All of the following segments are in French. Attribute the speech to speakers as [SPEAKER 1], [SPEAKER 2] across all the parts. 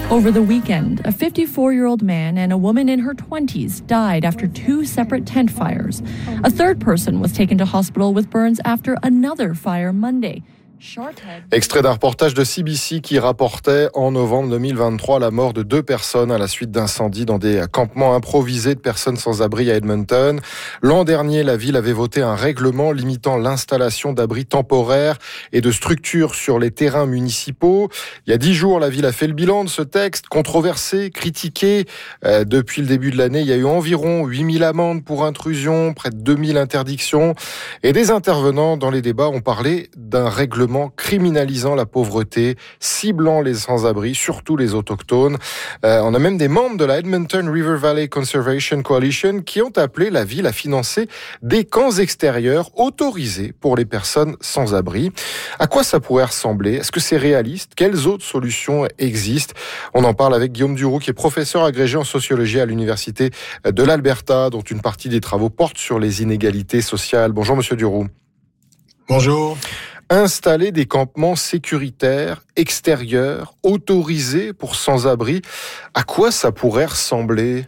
[SPEAKER 1] Over the weekend, a 54-year-old man and a woman in her 20s died after two separate tent fires. A third person was taken to hospital with burns after another fire Monday.
[SPEAKER 2] Extrait d'un reportage de CBC qui rapportait en novembre 2023 la mort de 2 personnes à la suite d'incendies dans des campements improvisés de personnes sans abri à Edmonton. L'an dernier, la ville avait voté un règlement limitant l'installation d'abris temporaires et de structures sur les terrains municipaux. Il y a 10 jours, la ville a fait le bilan de ce texte, controversé, critiqué. Depuis le début de l'année, il y a eu environ 8000 amendes pour intrusion, près de 2000 interdictions. Et des intervenants dans les débats ont parlé d'un règlement criminalisant la pauvreté, ciblant les sans-abri, surtout les autochtones. On a même des membres de la Edmonton River Valley Conservation Coalition qui ont appelé la ville à financer des camps extérieurs autorisés pour les personnes sans-abri. À quoi ça pourrait ressembler? Est-ce que c'est réaliste? Quelles autres solutions existent? On en parle avec Guillaume Duroux, qui est professeur agrégé en sociologie à l'Université de l'Alberta, dont une partie des travaux porte sur les inégalités sociales. Bonjour, monsieur Duroux.
[SPEAKER 3] Bonjour.
[SPEAKER 2] Installer des campements sécuritaires, extérieurs, autorisés pour sans-abri, à quoi ça pourrait ressembler?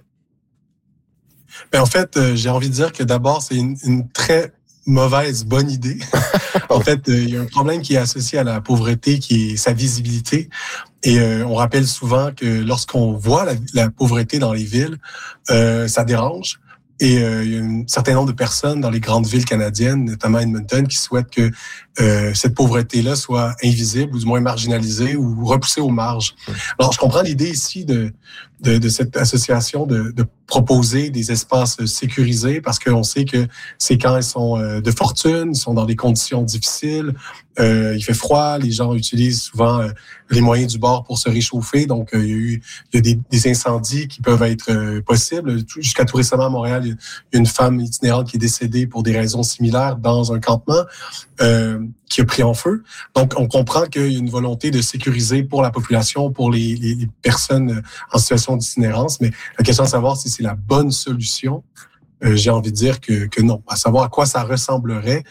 [SPEAKER 3] En fait, j'ai envie de dire que d'abord, c'est une très mauvaise bonne idée. En fait, il y a un problème qui est associé à la pauvreté, qui est sa visibilité. Et on rappelle souvent que lorsqu'on voit la pauvreté dans les villes, ça dérange. Et il y a un certain nombre de personnes dans les grandes villes canadiennes, notamment Edmonton, qui souhaitent que cette pauvreté-là soit invisible ou du moins marginalisée ou repoussée aux marges. Alors, je comprends l'idée ici de cette association de proposer des espaces sécurisés parce qu'on sait que ces camps ils sont de fortune, ils sont dans des conditions difficiles, il fait froid, les gens utilisent souvent les moyens du bord pour se réchauffer, donc il y a des incendies qui peuvent être possibles. Jusqu'à tout récemment à Montréal, il y a une femme itinérante qui est décédée pour des raisons similaires dans un campement qui a pris en feu. Donc, on comprend qu'il y a une volonté de sécuriser pour la population, pour les personnes en situation d'itinérance, mais la question de savoir si c'est la bonne solution, j'ai envie de dire que non. À savoir à quoi ça ressemblerait,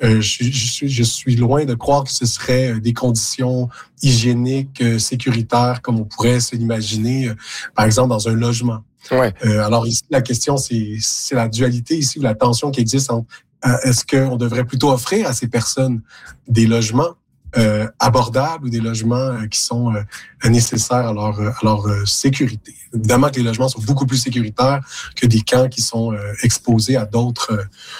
[SPEAKER 3] je suis loin de croire que ce serait des conditions hygiéniques, sécuritaires, comme on pourrait se l'imaginer, par exemple, dans un logement.
[SPEAKER 2] Ouais.
[SPEAKER 3] Alors ici, la question, c'est la dualité ici, ou la tension qui existe entre est-ce qu'on devrait plutôt offrir à ces personnes des logements abordables ou des logements qui sont nécessaires à leur sécurité. Évidemment que les logements sont beaucoup plus sécuritaires que des camps qui sont exposés à d'autres,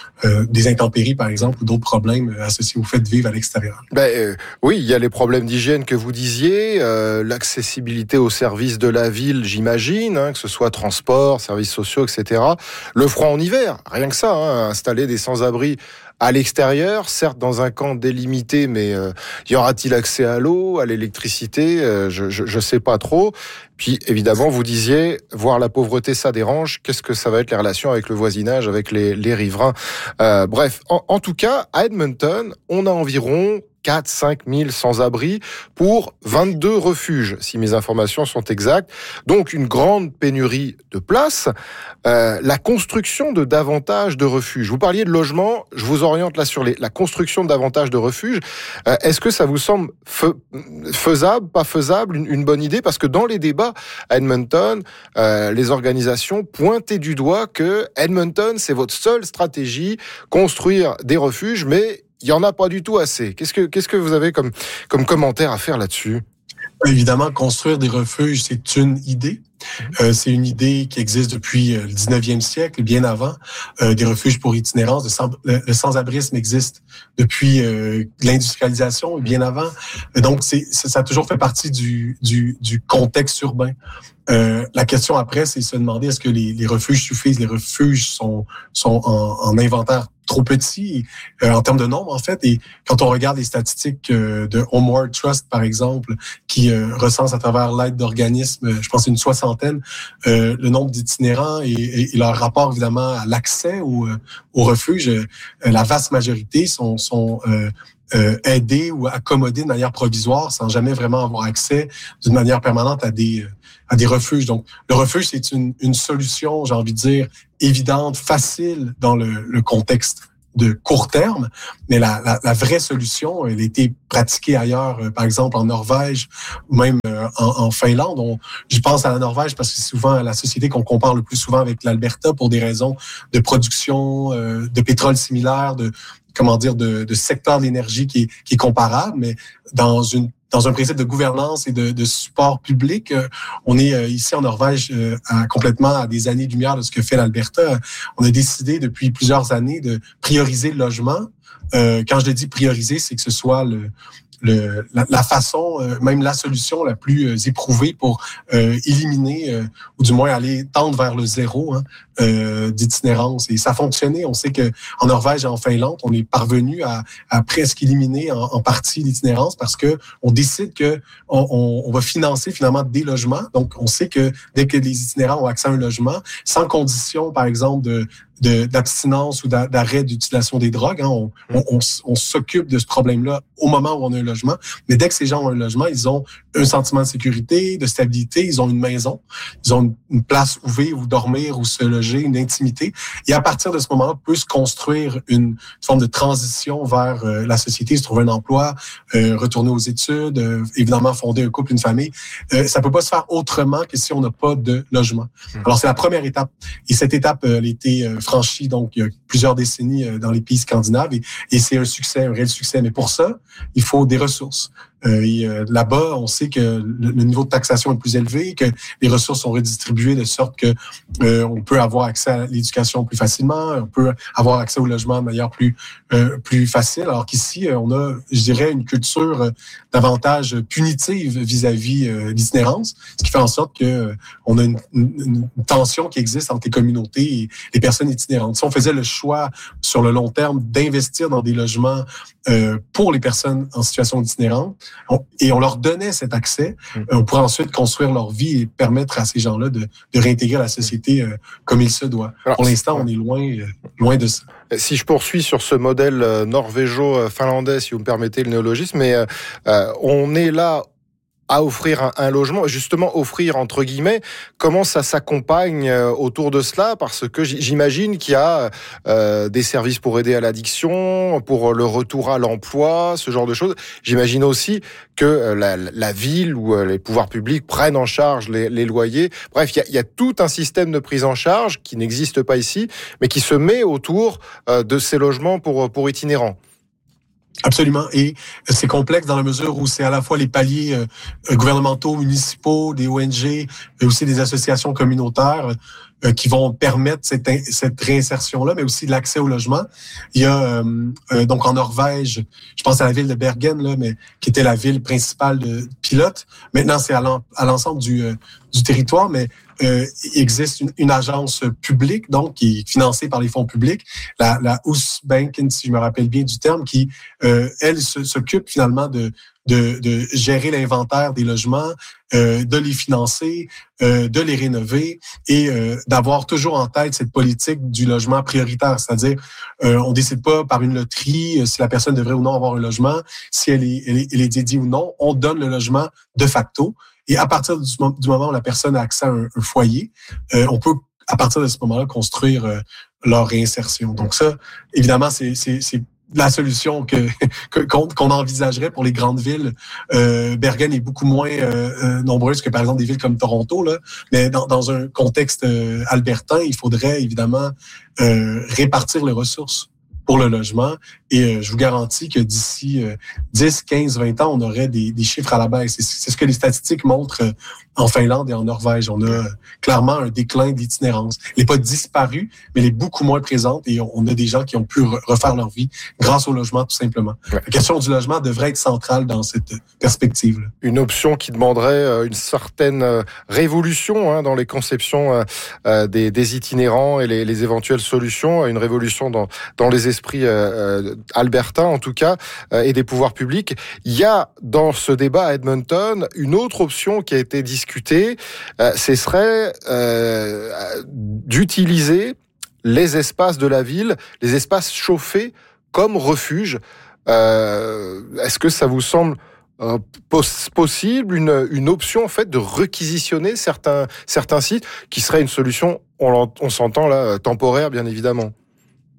[SPEAKER 3] des intempéries par exemple, ou d'autres problèmes associés au fait de vivre à l'extérieur.
[SPEAKER 2] Oui, il y a les problèmes d'hygiène que vous disiez, l'accessibilité aux services de la ville, j'imagine, que ce soit transport, services sociaux, etc. Le froid en hiver, rien que ça, installer des sans-abri à l'extérieur, certes dans un camp délimité, mais y aura-t-il accès à l'eau, à l'électricité? Je sais pas trop. Puis évidemment, vous disiez, voir la pauvreté, ça dérange. Qu'est-ce que ça va être les relations avec le voisinage, avec les riverains? Bref, en tout cas, à Edmonton, on a environ 4-5 000 sans-abri pour 22 refuges, si mes informations sont exactes. Donc, une grande pénurie de places. La construction de davantage de refuges. Vous parliez de logement, je vous oriente là sur la construction de davantage de refuges. Est-ce que ça vous semble faisable, pas faisable, une bonne idée? Parce que dans les débats à Edmonton, les organisations pointaient du doigt que Edmonton, c'est votre seule stratégie, construire des refuges, mais il n'y en a pas du tout assez. Qu'est-ce que vous avez comme commentaire à faire là-dessus?
[SPEAKER 3] Évidemment, construire des refuges, c'est une idée. C'est une idée qui existe depuis le 19e siècle, bien avant. Des refuges pour itinérance, le sans-abrisme existe depuis l'industrialisation, bien avant. Donc, ça a toujours fait partie du contexte urbain. La question après, c'est se demander est-ce que les refuges suffisent. Les refuges sont en inventaire trop petit en termes de nombre, en fait. Et quand on regarde les statistiques de Homeward Trust, par exemple, qui recense à travers l'aide d'organismes, je pense une soixantaine, le nombre d'itinérants et leur rapport, évidemment, à l'accès au refuge, la vaste majorité sont aidés ou accommodés de manière provisoire sans jamais vraiment avoir accès d'une manière permanente à des refuges. Donc, le refuge, c'est une solution, j'ai envie de dire, évidente, facile dans le contexte de court terme, mais la vraie solution, elle a été pratiquée ailleurs, par exemple en Norvège ou même en Finlande. Je pense à la Norvège parce que c'est souvent la société qu'on compare le plus souvent avec l'Alberta pour des raisons de production de pétrole similaire, de secteur d'énergie qui est comparable, mais dans un principe de gouvernance et de support public, on est ici en Norvège complètement à des années-lumière de ce que fait l'Alberta. On a décidé depuis plusieurs années de prioriser le logement. Quand je dis prioriser, c'est que ce soit la façon, même la solution la plus éprouvée pour éliminer ou du moins aller tendre vers le zéro d'itinérance. Et ça a fonctionné. On sait que en Norvège et en Finlande, on est parvenu à presque éliminer en partie l'itinérance parce que on décide que on va financer finalement des logements. Donc, on sait que dès que les itinérants ont accès à un logement, sans condition, par exemple, d'abstinence ou d'arrêt d'utilisation des drogues. On s'occupe de ce problème-là au moment où on a un logement. Mais dès que ces gens ont un logement, ils ont un sentiment de sécurité, de stabilité, ils ont une maison, ils ont une place où vivre, où dormir, où se loger, une intimité. Et à partir de ce moment-là, peut se construire une forme de transition vers la société, se trouver un emploi, retourner aux études, évidemment fonder un couple, une famille. Ça peut pas se faire autrement que si on n'a pas de logement. Alors, c'est la première étape. Et cette étape, elle a été franchie, donc, il y a plusieurs décennies dans les pays scandinaves et c'est un succès, un réel succès. Mais pour ça, il faut des ressources. Là-bas, on sait que le niveau de taxation est plus élevé, que les ressources sont redistribuées de sorte que on peut avoir accès à l'éducation plus facilement, on peut avoir accès au logement de manière plus facile. Alors qu'ici, on a, je dirais, une culture davantage punitive vis-à-vis l'itinérance, ce qui fait en sorte que on a une tension qui existe entre les communautés et les personnes itinérantes. Si on faisait le choix sur le long terme d'investir dans des logements pour les personnes en situation d'itinérance, et on leur donnait cet accès, on pourrait ensuite construire leur vie et permettre à ces gens-là de réintégrer la société comme il se doit. Alors, pour l'instant, on est loin de ça.
[SPEAKER 2] Si je poursuis sur ce modèle norvégo-finlandais, si vous me permettez le néologisme, mais on est là à offrir un logement, justement offrir entre guillemets, comment ça s'accompagne autour de cela, parce que j'imagine qu'il y a des services pour aider à l'addiction, pour le retour à l'emploi, ce genre de choses. J'imagine aussi que la ville ou les pouvoirs publics prennent en charge les loyers. Bref, il y a tout un système de prise en charge qui n'existe pas ici, mais qui se met autour de ces logements pour itinérants.
[SPEAKER 3] Absolument. Et c'est complexe dans la mesure où c'est à la fois les paliers gouvernementaux, municipaux, des ONG, mais aussi des associations communautaires qui vont permettre cette réinsertion-là, mais aussi l'accès au logement. Il y a donc en Norvège, je pense à la ville de Bergen, là, mais qui était la ville principale de pilote. Maintenant, c'est à l'ensemble du territoire, mais il existe une agence publique, donc qui est financée par les fonds publics, la Husbanken, si je me rappelle bien du terme, qui elle s'occupe finalement de gérer l'inventaire des logements, de les financer, de les rénover et d'avoir toujours en tête cette politique du logement prioritaire, c'est-à-dire on décide pas par une loterie si la personne devrait ou non avoir un logement, si elle est dédiée ou non, on donne le logement de facto et à partir du moment où la personne a accès à un foyer, on peut à partir de ce moment-là construire leur réinsertion. Donc ça, évidemment, c'est la solution qu'on envisagerait pour les grandes villes. Bergen est beaucoup moins nombreuse que par exemple des villes comme Toronto, là, mais dans un contexte albertain, il faudrait évidemment répartir les ressources pour le logement et je vous garantis que d'ici 10, 15, 20 ans, on aurait des chiffres à la baisse. C'est ce que les statistiques montrent en Finlande et en Norvège. On a clairement un déclin de l'itinérance. Elle n'est pas disparue, mais elle est beaucoup moins présente et on a des gens qui ont pu refaire leur vie grâce au logement, tout simplement. La question du logement devrait être centrale dans cette perspective-là.
[SPEAKER 2] Une option qui demanderait une certaine révolution dans les conceptions des itinérants et les éventuelles solutions, une révolution dans les esprits albertains en tout cas, et des pouvoirs publics. Il y a dans ce débat à Edmonton une autre option qui a été discutée, ce serait d'utiliser les espaces de la ville, les espaces chauffés comme refuge. Est-ce que ça vous semble possible, une option en fait de réquisitionner certains sites qui serait une solution, on s'entend là, temporaire bien évidemment?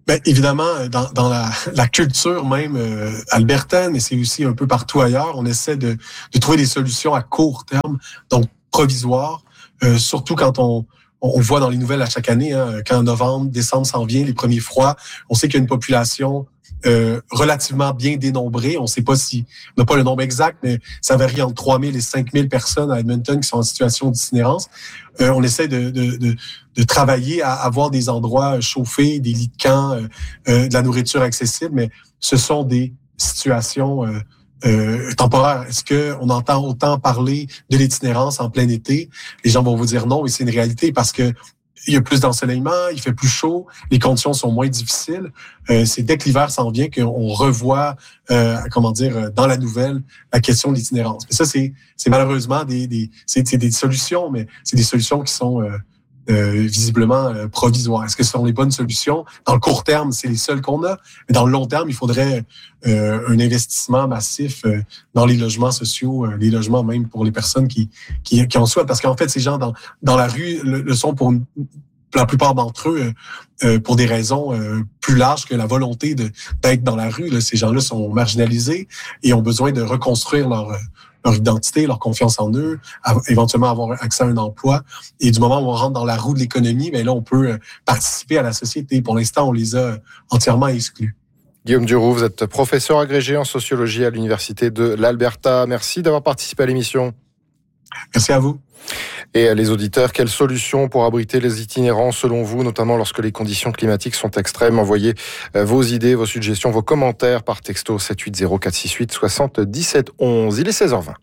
[SPEAKER 3] Ben, évidemment, dans la culture même albertaine, mais c'est aussi un peu partout ailleurs, on essaie de trouver des solutions à court terme, donc provisoires, surtout quand on voit dans les nouvelles à chaque année, hein, quand novembre, décembre s'en vient, les premiers froids, on sait qu'il y a une population relativement bien dénombrée. On ne sait pas si, on n'a pas le nombre exact, mais ça varie entre 3 000 et 5 000 personnes à Edmonton qui sont en situation d'itinérance. On essaie de travailler à avoir des endroits chauffés, des lits de camp, de la nourriture accessible, mais ce sont des situations temporaires. Est-ce qu'on entend autant parler de l'itinérance en plein été? Les gens vont vous dire non, mais c'est une réalité parce que il y a plus d'ensoleillement, il fait plus chaud, les conditions sont moins difficiles. C'est dès que l'hiver s'en vient qu'on revoit, dans la nouvelle, la question de l'itinérance. Mais ça, c'est malheureusement des solutions, mais c'est des solutions qui sont visiblement provisoires. Est-ce que ce sont les bonnes solutions? Dans le court terme, c'est les seules qu'on a. Mais dans le long terme, il faudrait un investissement massif dans les logements sociaux, les logements même pour les personnes qui en souhaitent. Parce qu'en fait, ces gens dans la rue le sont pour la plupart d'entre eux pour des raisons plus larges que la volonté d'être dans la rue. Là. Ces gens-là sont marginalisés et ont besoin de reconstruire leur identité, leur confiance en eux, éventuellement avoir accès à un emploi. Et du moment où on rentre dans la roue de l'économie, ben là, on peut participer à la société. Pour l'instant, on les a entièrement exclus.
[SPEAKER 2] Guillaume Duroux, vous êtes professeur agrégé en sociologie à l'Université de l'Alberta. Merci d'avoir participé à l'émission.
[SPEAKER 3] Merci à vous.
[SPEAKER 2] Et les auditeurs, quelles solutions pour abriter les itinérants selon vous, notamment lorsque les conditions climatiques sont extrêmes? Envoyez vos idées, vos suggestions, vos commentaires par texto 780 468 77 11. Il est 16h20.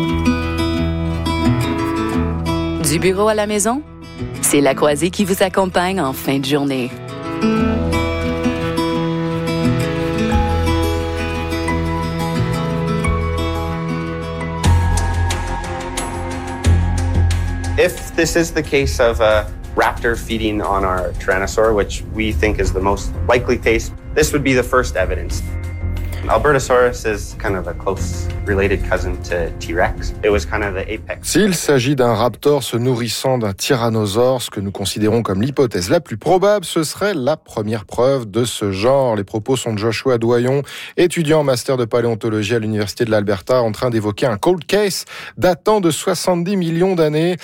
[SPEAKER 4] Du bureau à la maison, c'est La Croisée qui vous accompagne en fin de journée.
[SPEAKER 5] If this is the case of a raptor feeding on our Tyrannosaur, which we think is the most likely case, this would be the first evidence. Albertosaurus is kind of a close related cousin to T-Rex. It was kind of the apex.
[SPEAKER 2] S'il s'agit d'un raptor se nourrissant d'un tyrannosaure, ce que nous considérons comme l'hypothèse la plus probable, ce serait la première preuve de ce genre. Les propos sont de Joshua Doyon, étudiant en master de paléontologie à l'Université de l'Alberta, en train d'évoquer un cold case datant de 70 millions d'années.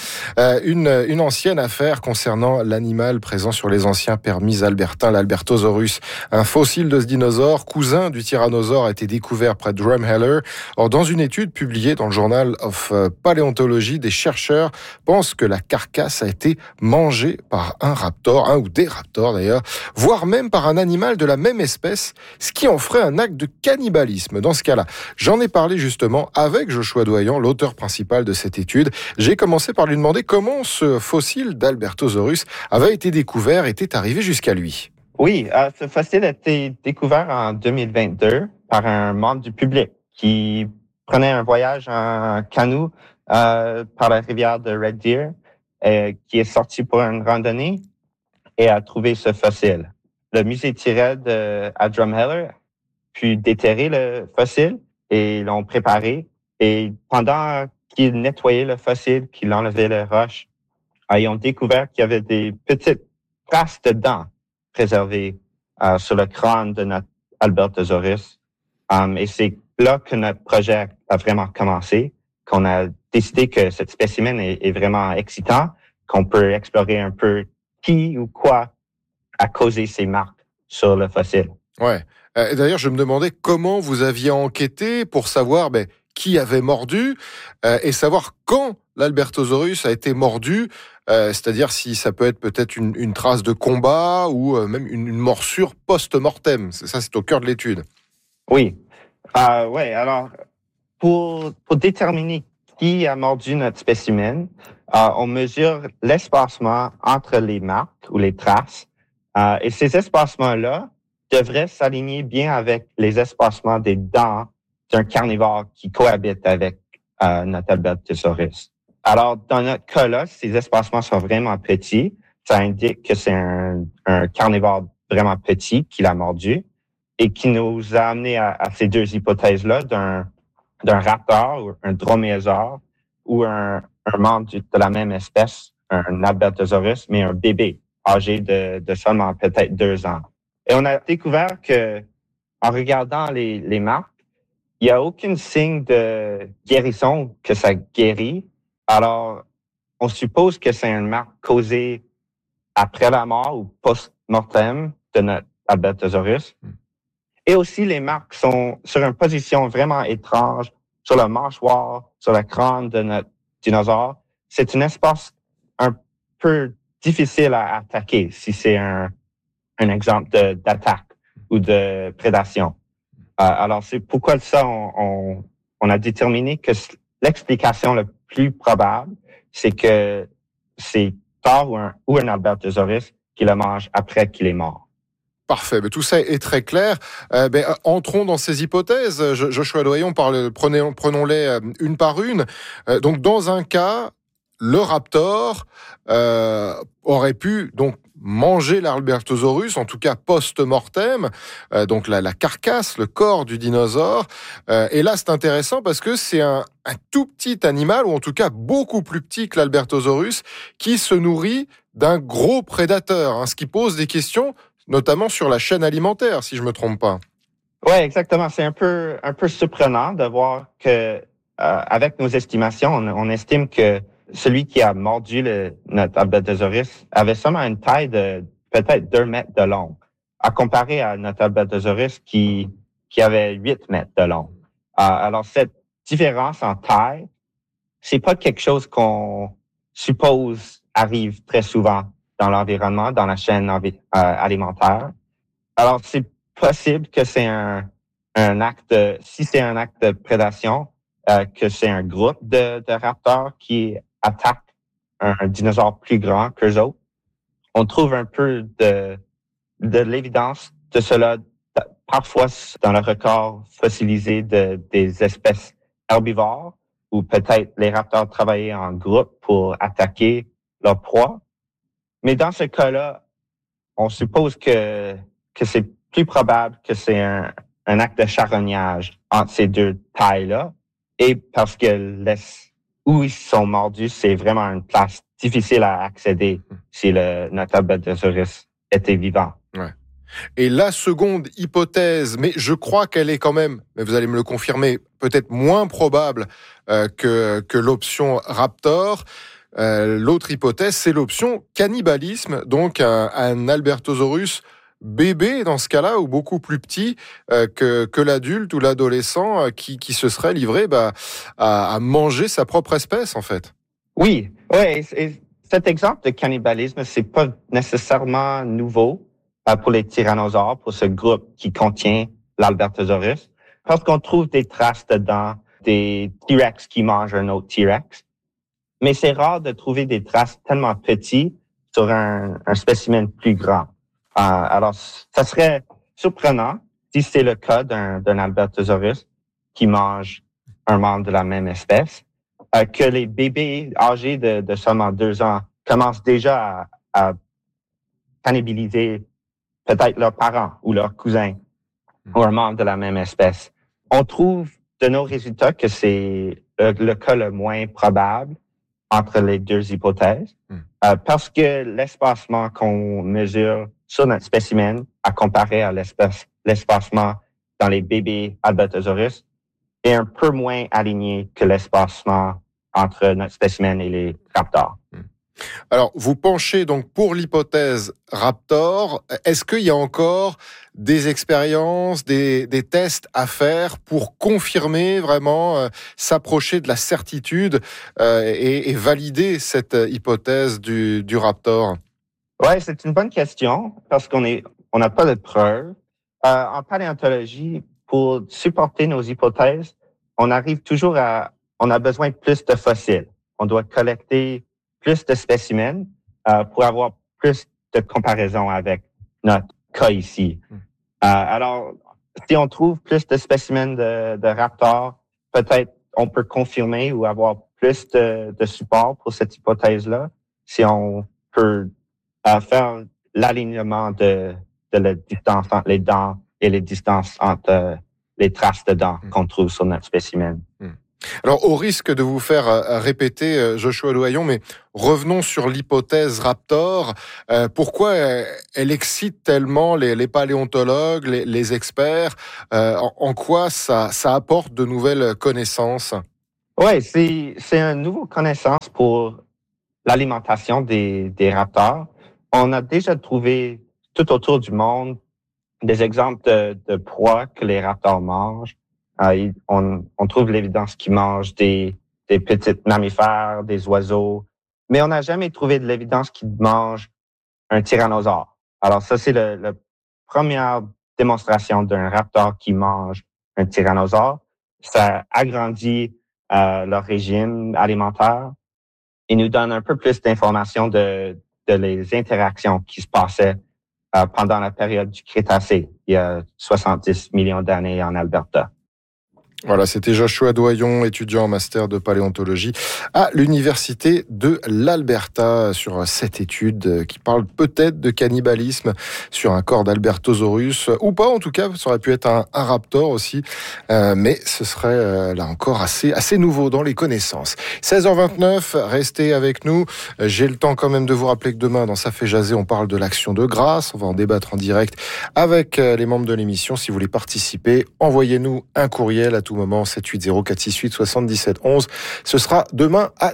[SPEAKER 2] Une ancienne affaire concernant l'animal présent sur les anciens permis albertains, l'Albertosaurus. Un fossile de ce dinosaure, cousin du tyrannosaure, a été découvert près de Drumheller. Or, dans une étude publiée dans le Journal of Paleontology, des chercheurs pensent que la carcasse a été mangée par un raptor, un ou des raptors d'ailleurs, voire même par un animal de la même espèce, ce qui en ferait un acte de cannibalisme. Dans ce cas-là, j'en ai parlé justement avec Joshua Doyon, l'auteur principal de cette étude. J'ai commencé par lui demander comment ce fossile d'Albertosaurus avait été découvert, était arrivé jusqu'à lui.
[SPEAKER 6] Oui, ce fossile a été découvert en 2022 par un membre du public qui prenait un voyage en canot par la rivière de Red Deer, qui est sorti pour une randonnée et a trouvé ce fossile. Le musée Tyrrell à Drumheller puis déterrer le fossile et l'ont préparé. Et pendant qu'ils nettoyaient le fossile, qu'ils enlevaient les roches, ils ont découvert qu'il y avait des petites traces de dents préservées sur le crâne de notre Albertosaurus. Et c'est là que notre projet a vraiment commencé, qu'on a décidé que cette spécimen est vraiment excitant, qu'on peut explorer un peu qui ou quoi a causé ces marques sur le fossile.
[SPEAKER 2] Ouais. D'ailleurs, je me demandais comment vous aviez enquêté pour savoir qui avait mordu et savoir quand l'Albertosaurus a été mordu, c'est-à-dire si ça peut être peut-être une trace de combat ou même une morsure post-mortem. Ça, c'est au cœur de l'étude.
[SPEAKER 6] Oui. Alors, pour déterminer qui a mordu notre spécimen, on mesure l'espacement entre les marques ou les traces. Et ces espacements-là devraient s'aligner bien avec les espacements des dents d'un carnivore qui cohabite avec notre Albertosaurus. Alors, dans notre cas-là, ces espacements sont vraiment petits. Ça indique que c'est un carnivore vraiment petit qui l'a mordu et qui nous a amené à ces deux hypothèses-là d'un raptor ou un dromaeosaure ou un membre de la même espèce, un Albertosaurus, mais un bébé âgé de seulement peut-être 2 ans. Et on a découvert que, en regardant les marques, il n'y a aucun signe de guérison que ça guérit. Alors, on suppose que c'est une marque causée après la mort ou post-mortem de notre Albertosaurus. Et aussi, les marques sont sur une position vraiment étrange, sur le mâchoire, sur le crâne de notre dinosaure. C'est un espace un peu difficile à attaquer si c'est un exemple d'attaque ou de prédation. Alors, c'est pourquoi ça, on a déterminé que l'explication la plus probable, c'est que c'est Thor ou un Albertosaurus qui le mange après qu'il est mort.
[SPEAKER 2] Parfait, mais tout ça est très clair. Entrons dans ces hypothèses. Joshua Doyon, prenons-les une par une. Donc, dans un cas, le raptor aurait pu donc manger l'Albertosaurus, en tout cas post-mortem, donc la carcasse, le corps du dinosaure. Et là, c'est intéressant parce que c'est un tout petit animal, ou en tout cas beaucoup plus petit que l'Albertosaurus, qui se nourrit d'un gros prédateur, ce qui pose des questions, notamment sur la chaîne alimentaire, si je me trompe pas.
[SPEAKER 6] Ouais, exactement. C'est un peu surprenant de voir que, avec nos estimations, on estime que celui qui a mordu notre Albertosaurus avait seulement une taille de peut-être 2 mètres de long, à comparer à notre Albertosaurus qui avait 8 mètres de long. Alors, cette différence en taille, c'est pas quelque chose qu'on suppose arrive très souvent dans l'environnement, dans la chaîne alimentaire. Alors, c'est possible que c'est un acte, si c'est un acte de prédation, que c'est un groupe de raptors qui attaque un dinosaure plus grand qu'eux autres. On trouve un peu de l'évidence de cela parfois dans le record fossilisé des espèces herbivores, où peut-être les raptors travaillaient en groupe pour attaquer leur proie. Mais dans ce cas-là, on suppose que c'est plus probable que c'est un acte de charognage entre ces deux tailles-là, et parce que où ils sont mordus, c'est vraiment une place difficile à accéder si notre Albertosaurus était vivant.
[SPEAKER 2] Ouais. Et la seconde hypothèse, mais je crois qu'elle est quand même, mais vous allez me le confirmer, peut-être moins probable que l'option Raptor. L'autre hypothèse, c'est l'option cannibalisme, donc un Albertosaurus bébé dans ce cas-là, ou beaucoup plus petit que l'adulte ou l'adolescent qui se serait livré à manger sa propre espèce, en fait.
[SPEAKER 6] Oui, et cet exemple de cannibalisme, c'est pas nécessairement nouveau pour les tyrannosaures, pour ce groupe qui contient l'Albertosaurus, parce qu'on trouve des traces dedans, des T-Rex qui mangent un autre T-Rex. Mais c'est rare de trouver des traces tellement petites sur un spécimen plus grand. Alors, ça serait surprenant, si c'est le cas d'un Albertosaurus qui mange un membre de la même espèce, que les bébés âgés de seulement 2 ans commencent déjà à cannibaliser peut-être leurs parents ou leurs cousins ou un membre de la même espèce. On trouve de nos résultats que c'est le cas le moins probable entre les deux hypothèses, parce que l'espacement qu'on mesure sur notre spécimen à comparer à l'espacement dans les bébés Albertosaurus est un peu moins aligné que l'espacement entre notre spécimen et les raptors.
[SPEAKER 2] Alors, vous penchez donc pour l'hypothèse Raptor. Est-ce qu'il y a encore des expériences, des tests à faire pour confirmer vraiment, s'approcher de la certitude et valider cette hypothèse du Raptor?
[SPEAKER 6] Ouais, c'est une bonne question parce qu'on n'a pas de preuves. En paléontologie, pour supporter nos hypothèses, on arrive toujours on a besoin de plus de fossiles. On doit collecter plus de spécimens pour avoir plus de comparaison avec notre cas ici. Alors, si on trouve plus de spécimens de raptors, peut-être on peut confirmer ou avoir plus de support pour cette hypothèse-là, si on peut faire l'alignement de la distance entre les dents et les distances entre les traces de dents qu'on trouve sur notre spécimen.
[SPEAKER 2] Alors, au risque de vous faire répéter, Joshua Doyon, mais revenons sur l'hypothèse Raptor. Pourquoi elle excite tellement les paléontologues, les experts? En quoi ça apporte de nouvelles connaissances?
[SPEAKER 6] Oui, c'est une nouvelle connaissance pour l'alimentation des raptors. On a déjà trouvé tout autour du monde des exemples de proies que les raptors mangent. On trouve l'évidence qu'ils mangent des petits mammifères, des oiseaux, mais on n'a jamais trouvé de l'évidence qu'ils mangent un tyrannosaure. Alors ça, c'est la première démonstration d'un raptor qui mange un tyrannosaure. Ça agrandit leur régime alimentaire et nous donne un peu plus d'informations de les interactions qui se passaient pendant la période du Crétacé, il y a 70 millions d'années en Alberta.
[SPEAKER 2] Voilà, c'était Joshua Doyon, étudiant en master de paléontologie à l'Université de l'Alberta, sur cette étude qui parle peut-être de cannibalisme sur un corps d'Albertosaurus, ou pas en tout cas, ça aurait pu être un raptor aussi, mais ce serait là encore assez nouveau dans les connaissances. 16h29, restez avec nous. J'ai le temps quand même de vous rappeler que demain, dans Ça fait jaser, on parle de l'action de grâce. On va en débattre en direct avec les membres de l'émission. Si vous voulez participer, envoyez-nous un courriel à tout moment, 780 468 77 11. Ce sera demain à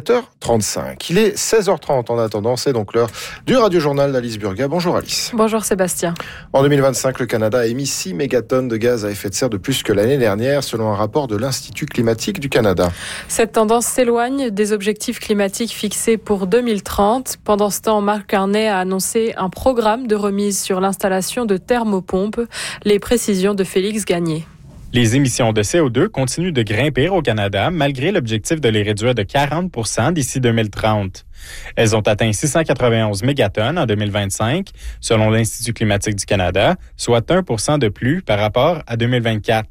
[SPEAKER 2] 17h35. Il est 16h30 en attendant, c'est donc l'heure du Radio-Journal d'Alice Burga. Bonjour Alice.
[SPEAKER 7] Bonjour Sébastien.
[SPEAKER 2] En 2025, le Canada a émis 6 mégatonnes de gaz à effet de serre de plus que l'année dernière, selon un rapport de l'Institut climatique du Canada.
[SPEAKER 7] Cette tendance s'éloigne des objectifs climatiques fixés pour 2030. Pendant ce temps, Mark Carney a annoncé un programme de remise sur l'installation de thermopompes. Les précisions de Félix Gagné.
[SPEAKER 8] Les émissions de CO2 continuent de grimper au Canada malgré l'objectif de les réduire de 40 % d'ici 2030. Elles ont atteint 691 mégatonnes en 2025, selon l'Institut climatique du Canada, soit 1 % de plus par rapport à 2024.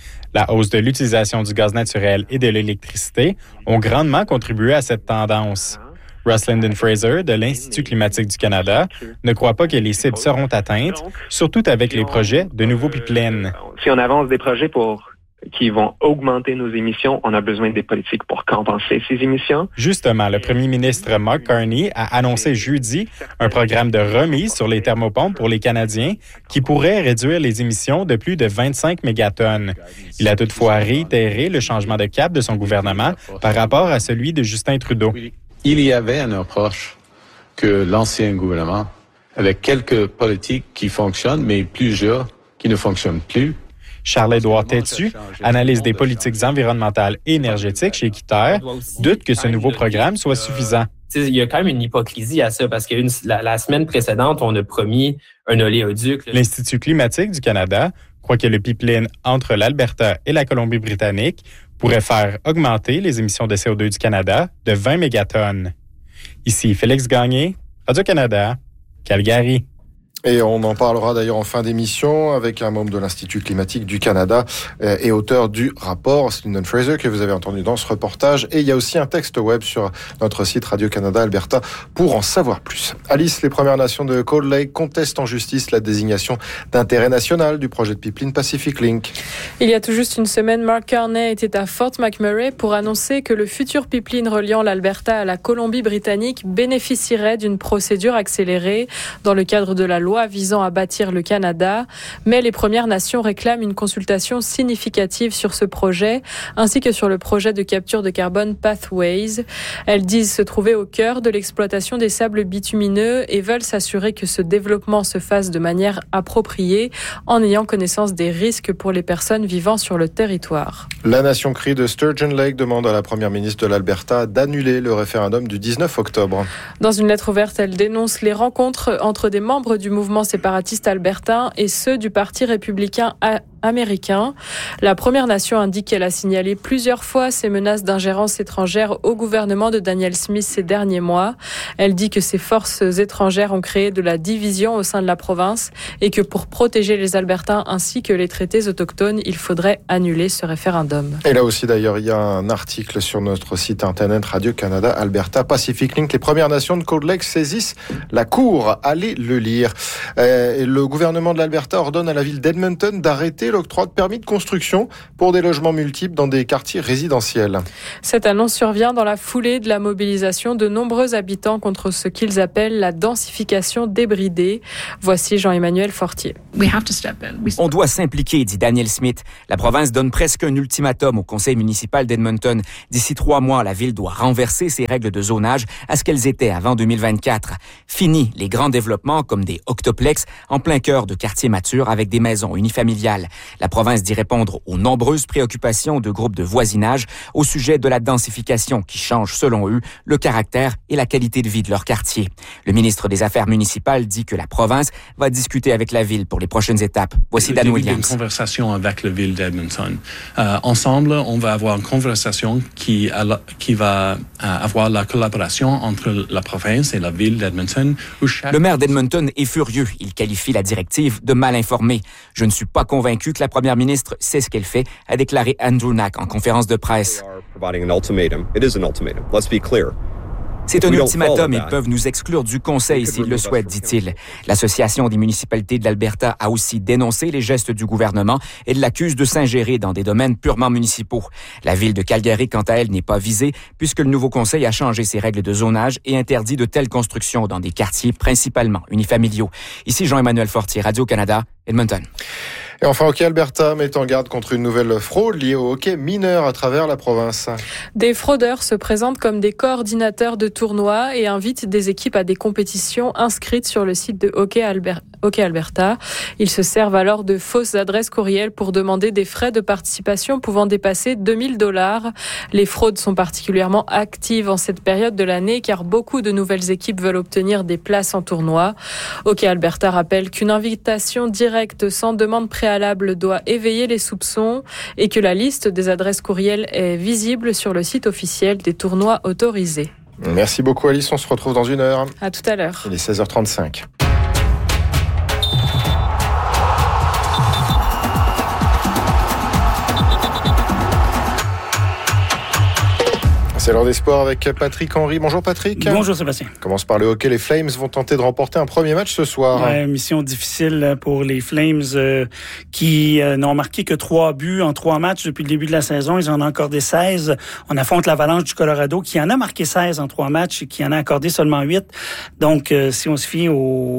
[SPEAKER 8] La hausse de l'utilisation du gaz naturel et de l'électricité ont grandement contribué à cette tendance. Russ Linden-Fraser de l'Institut climatique du Canada ne croit pas que les cibles seront atteintes, surtout avec les projets de nouveaux pipelines.
[SPEAKER 9] Si on avance des projets qui vont augmenter nos émissions, on a besoin des politiques pour compenser ces émissions.
[SPEAKER 8] Justement, le premier ministre Mark Carney a annoncé jeudi un programme de remise sur les thermopompes pour les Canadiens qui pourrait réduire les émissions de plus de 25 mégatonnes. Il a toutefois réitéré le changement de cap de son gouvernement par rapport à celui de Justin Trudeau.
[SPEAKER 10] Il y avait une approche que l'ancien gouvernement, avec quelques politiques qui fonctionnent, mais plusieurs qui ne fonctionnent plus.
[SPEAKER 8] Charles-Édouard Tétu, analyste des politiques environnementales et énergétiques chez Équiterre, doute que ce nouveau programme soit suffisant.
[SPEAKER 11] Il y a quand même une hypocrisie à ça, parce que la semaine précédente, on a promis un oléoduc.
[SPEAKER 8] L'Institut climatique du Canada croit que le pipeline entre l'Alberta et la Colombie-Britannique pourrait faire augmenter les émissions de CO2 du Canada de 20 mégatonnes. Ici Félix Gagné, Radio-Canada, Calgary.
[SPEAKER 2] Et on en parlera d'ailleurs en fin d'émission avec un membre de l'Institut climatique du Canada et auteur du rapport, Linden-Fraser, que vous avez entendu dans ce reportage. Et il y a aussi un texte web sur notre site Radio-Canada Alberta pour en savoir plus. Alice, les Premières Nations de Cold Lake contestent en justice la désignation d'intérêt national du projet de pipeline Pacific Link.
[SPEAKER 7] Il y a tout juste une semaine, Mark Carney était à Fort McMurray pour annoncer que le futur pipeline reliant l'Alberta à la Colombie-Britannique bénéficierait d'une procédure accélérée dans le cadre de la loi visant à bâtir le Canada, mais les Premières Nations réclament une consultation significative sur ce projet, ainsi que sur le projet de capture de carbone Pathways. Elles disent se trouver au cœur de l'exploitation des sables bitumineux et veulent s'assurer que ce développement se fasse de manière appropriée, en ayant connaissance des risques pour les personnes vivant sur le territoire.
[SPEAKER 2] La Nation Cree de Sturgeon Lake demande à la Première ministre de l'Alberta d'annuler le référendum du 19 octobre.
[SPEAKER 7] Dans une lettre ouverte, elle dénonce les rencontres entre des membres du mouvement séparatiste albertain et ceux du Parti républicain américain. La Première Nation indique qu'elle a signalé plusieurs fois ces menaces d'ingérence étrangère au gouvernement de Daniel Smith ces derniers mois. Elle dit que ces forces étrangères ont créé de la division au sein de la province et que pour protéger les Albertains ainsi que les traités autochtones, il faudrait annuler ce référendum.
[SPEAKER 2] Et là aussi d'ailleurs, il y a un article sur notre site internet Radio-Canada Alberta Pacific Link. Les Premières Nations de Cold Lake saisissent la Cour. Allez le lire. Le gouvernement de l'Alberta ordonne à la ville d'Edmonton d'arrêter limiter l'octroi de permis de construction pour des logements multiples dans des quartiers résidentiels.
[SPEAKER 7] Cette annonce survient dans la foulée de la mobilisation de nombreux habitants contre ce qu'ils appellent la densification débridée. Voici Jean-Emmanuel Fortier.
[SPEAKER 12] On doit s'impliquer, dit Daniel Smith. La province donne presque un ultimatum au conseil municipal d'Edmonton. D'ici 3 mois, la ville doit renverser ses règles de zonage à ce qu'elles étaient avant 2024. Fini les grands développements comme des octoplex en plein cœur de quartiers matures avec des maisons unifamiliales. La province dit répondre aux nombreuses préoccupations de groupes de voisinage au sujet de la densification qui change, selon eux, le caractère et la qualité de vie de leur quartier. Le ministre des Affaires municipales dit que la province va discuter avec la ville pour les prochaines étapes. Voici Dan Williams.
[SPEAKER 13] Une conversation avec la ville d'Edmonton. Ensemble, on va avoir une conversation qui va avoir la collaboration entre la province et la ville d'Edmonton.
[SPEAKER 12] Le maire d'Edmonton est furieux. Il qualifie la directive de mal informée. Je ne suis pas convaincu que la première ministre sait ce qu'elle fait, a déclaré Andrew Knack en conférence de presse. C'est un ultimatum et peuvent nous exclure du conseil s'ils le souhaitent, dit-il. L'Association des municipalités de l'Alberta a aussi dénoncé les gestes du gouvernement et l'accuse de s'ingérer dans des domaines purement municipaux. La ville de Calgary, quant à elle, n'est pas visée puisque le nouveau conseil a changé ses règles de zonage et interdit de telles constructions dans des quartiers principalement unifamiliaux. Ici Jean-Emmanuel Fortier, Radio-Canada, Edmonton.
[SPEAKER 2] Et enfin, Hockey Alberta met en garde contre une nouvelle fraude liée au hockey mineur à travers la province.
[SPEAKER 7] Des fraudeurs se présentent comme des coordinateurs de tournois et invitent des équipes à des compétitions inscrites sur le site de Hockey Alberta. Ils se servent alors de fausses adresses courriels pour demander des frais de participation pouvant dépasser $2,000. Les fraudes sont particulièrement actives en cette période de l'année car beaucoup de nouvelles équipes veulent obtenir des places en tournoi. Hockey Alberta rappelle qu'une invitation directe sans demande préalable doit éveiller les soupçons et que la liste des adresses courriels est visible sur le site officiel des tournois autorisés.
[SPEAKER 2] Merci beaucoup Alice, on se retrouve dans 1 heure.
[SPEAKER 7] À tout à l'heure.
[SPEAKER 2] Il est 16h35. C'est l'heure des sports avec Patrick Henry. Bonjour Patrick.
[SPEAKER 14] Bonjour Sébastien.
[SPEAKER 2] On commence par le hockey. Les Flames vont tenter de remporter un premier match ce soir.
[SPEAKER 14] Ouais, mission difficile pour les Flames qui n'ont marqué que 3 buts en 3 matchs depuis le début de la saison. Ils en ont accordé 16. On affronte l'Avalanche du Colorado qui en a marqué 16 en 3 matchs et qui en a accordé seulement 8. Donc, si on se fie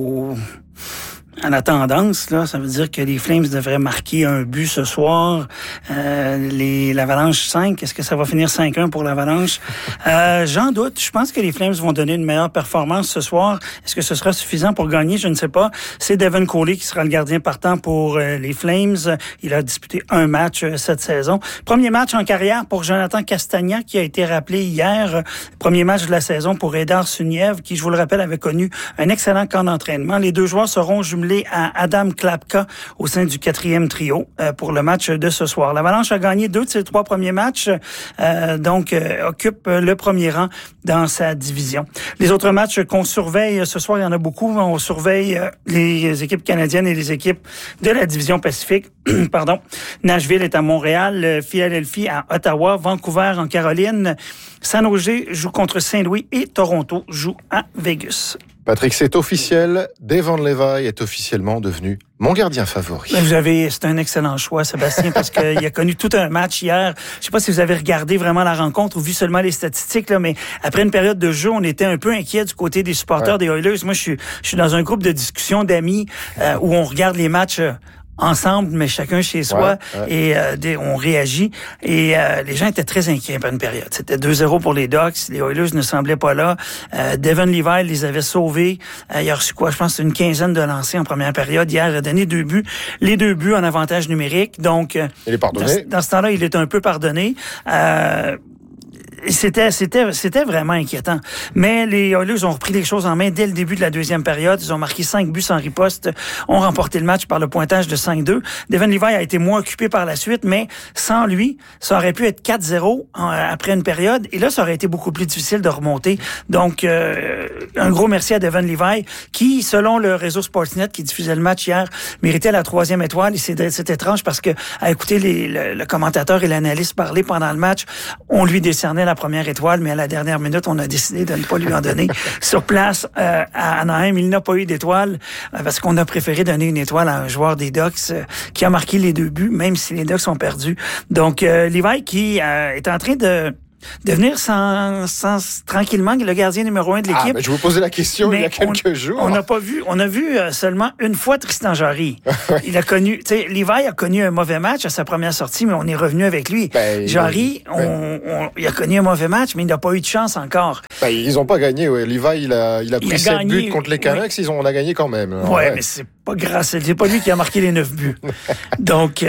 [SPEAKER 14] à la tendance, là, ça veut dire que les Flames devraient marquer un but ce soir. L'Avalanche 5, est-ce que ça va finir 5-1 pour l'Avalanche? J'en doute. Je pense que les Flames vont donner une meilleure performance ce soir. Est-ce que ce sera suffisant pour gagner? Je ne sais pas. C'est Devon Coley qui sera le gardien partant pour les Flames. Il a disputé un match cette saison. Premier match en carrière pour Jonathan Castagna qui a été rappelé hier. Premier match de la saison pour Edar Suniev qui, je vous le rappelle, avait connu un excellent camp d'entraînement. Les deux joueurs seront jumelés à Adam Klapka au sein du 4e trio pour le match de ce soir. L'Avalanche a gagné 2 de ses 3 premiers matchs, donc occupe le premier rang dans sa division. Les autres matchs qu'on surveille ce soir, il y en a beaucoup. On surveille les équipes canadiennes et les équipes de la division Pacifique. Pardon. Nashville est à Montréal, Philadelphie à Ottawa, Vancouver en Caroline, San Jose joue contre Saint-Louis et Toronto joue à Vegas.
[SPEAKER 2] Patrick, c'est officiel. Devon Levi est officiellement devenu mon gardien favori.
[SPEAKER 14] C'est un excellent choix, Sébastien, parce qu'il a connu tout un match hier. Je sais pas si vous avez regardé vraiment la rencontre ou vu seulement les statistiques, là, mais après une période de jeu, on était un peu inquiets du côté des supporters des Oilers. Moi, je suis dans un groupe de discussion d'amis où on regarde les matchs ensemble, mais chacun chez soi, et on réagit. Et les gens étaient très inquiets pendant une période. C'était 2-0 pour les Ducks. Les Oilers ne semblaient pas là. Devon Levi les avait sauvés. Il a reçu quoi? Je pense une quinzaine de lancers en première période. Hier, il a donné 2 buts. Les 2 buts en avantage numérique. Donc,
[SPEAKER 2] il est pardonné.
[SPEAKER 14] Dans ce temps-là, il est un peu pardonné. C'était vraiment inquiétant. Mais les Oilers ont repris les choses en main dès le début de la deuxième période. Ils ont marqué 5 buts sans riposte, ont remporté le match par le pointage de 5-2. Devon Levi a été moins occupé par la suite, mais sans lui, ça aurait pu être 4-0 après une période. Et là, ça aurait été beaucoup plus difficile de remonter. Donc, un gros merci à Devon Levi, qui, selon le réseau Sportsnet qui diffusait le match hier, méritait la 3e étoile. Et c'est étrange parce que, à écouter le commentateur et l'analyste parler pendant le match, on lui décernait la première étoile, mais à la dernière minute, on a décidé de ne pas lui en donner. Sur place, à Anaheim, il n'a pas eu d'étoile parce qu'on a préféré donner une étoile à un joueur des Ducks qui a marqué les 2 buts, même si les Ducks ont perdu. Donc, Levi qui est en train de devenir tranquillement le gardien numéro 1 de l'équipe.
[SPEAKER 2] Je vous posais la question il y a quelques jours.
[SPEAKER 14] On a vu seulement une fois Tristan Jarry. Il a connu, tu sais, Levi a connu un mauvais match à sa première sortie, mais on est revenu avec lui. Jarry, il a connu un mauvais match, mais il n'a pas eu de chance encore.
[SPEAKER 2] Ils n'ont pas gagné, ouais. Levi, il a pris 7 buts contre les Canucks, on a gagné quand même.
[SPEAKER 14] Ouais, mais c'est pas grâce. C'est pas lui qui a marqué les 9 buts. Donc,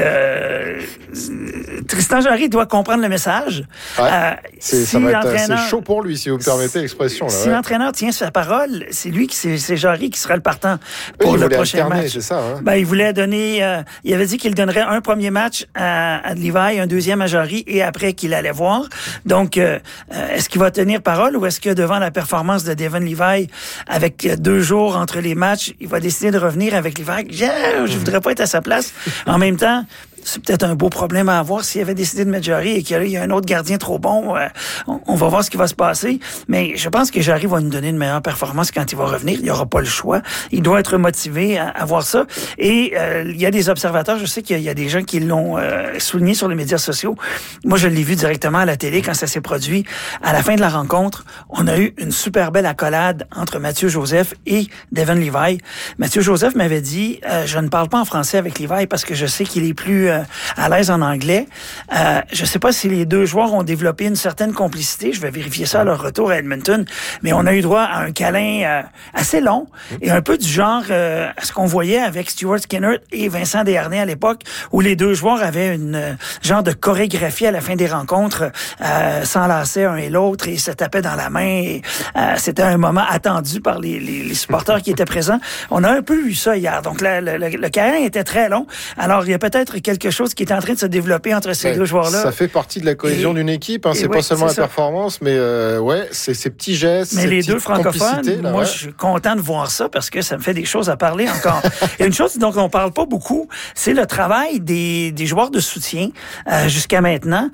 [SPEAKER 14] Tristan Jarry doit comprendre le message.
[SPEAKER 2] C'est chaud pour lui, si vous me permettez l'expression. Là,
[SPEAKER 14] si l'entraîneur tient sa parole, c'est Jarry qui sera le partant pour le prochain match.
[SPEAKER 2] C'est ça, hein?
[SPEAKER 14] Il voulait donner... il avait dit qu'il donnerait un premier match à Levi, un deuxième à Jarry, et après qu'il allait voir. Donc, est-ce qu'il va tenir parole ou est-ce que devant la performance de Devon Levi, avec 2 jours entre les matchs, il va décider de revenir avec Levi? Je voudrais pas être à sa place. En même temps, c'est peut-être un beau problème à avoir s'il avait décidé de mettre Jarry et qu'il y a un autre gardien trop bon. On va voir ce qui va se passer. Mais je pense que Jarry va nous donner une meilleure performance quand il va revenir. Il n'y aura pas le choix. Il doit être motivé à voir ça. Et il y a des observateurs, je sais qu'il y a des gens qui l'ont souligné sur les médias sociaux. Moi, je l'ai vu directement à la télé quand ça s'est produit. À la fin de la rencontre, on a eu une super belle accolade entre Mathieu Joseph et Devon Levi. Mathieu Joseph m'avait dit, je ne parle pas en français avec Levi parce que je sais qu'il est plus à l'aise en anglais. Je ne sais pas si les 2 joueurs ont développé une certaine complicité. Je vais vérifier ça à leur retour à Edmonton. Mais on a eu droit à un câlin assez long et un peu du genre à ce qu'on voyait avec Stuart Skinner et Vincent Desharnais à l'époque, où les 2 joueurs avaient une genre de chorégraphie à la fin des rencontres, s'enlaçaient un et l'autre et se tapaient dans la main. Et, c'était un moment attendu par les supporters qui étaient présents. On a un peu vu ça hier. Donc, le câlin était très long. Alors, il y a peut-être quelque chose qui est en train de se développer entre ces 2 joueurs-là.
[SPEAKER 2] Ça fait partie de la cohésion d'une équipe. C'est pas seulement la performance, mais c'est ces petits gestes.
[SPEAKER 14] Mais les 2 francophones,
[SPEAKER 2] là,
[SPEAKER 14] moi, je suis content de voir ça parce que ça me fait des choses à parler encore. Et une chose dont on parle pas beaucoup, c'est le travail des joueurs de soutien jusqu'à maintenant.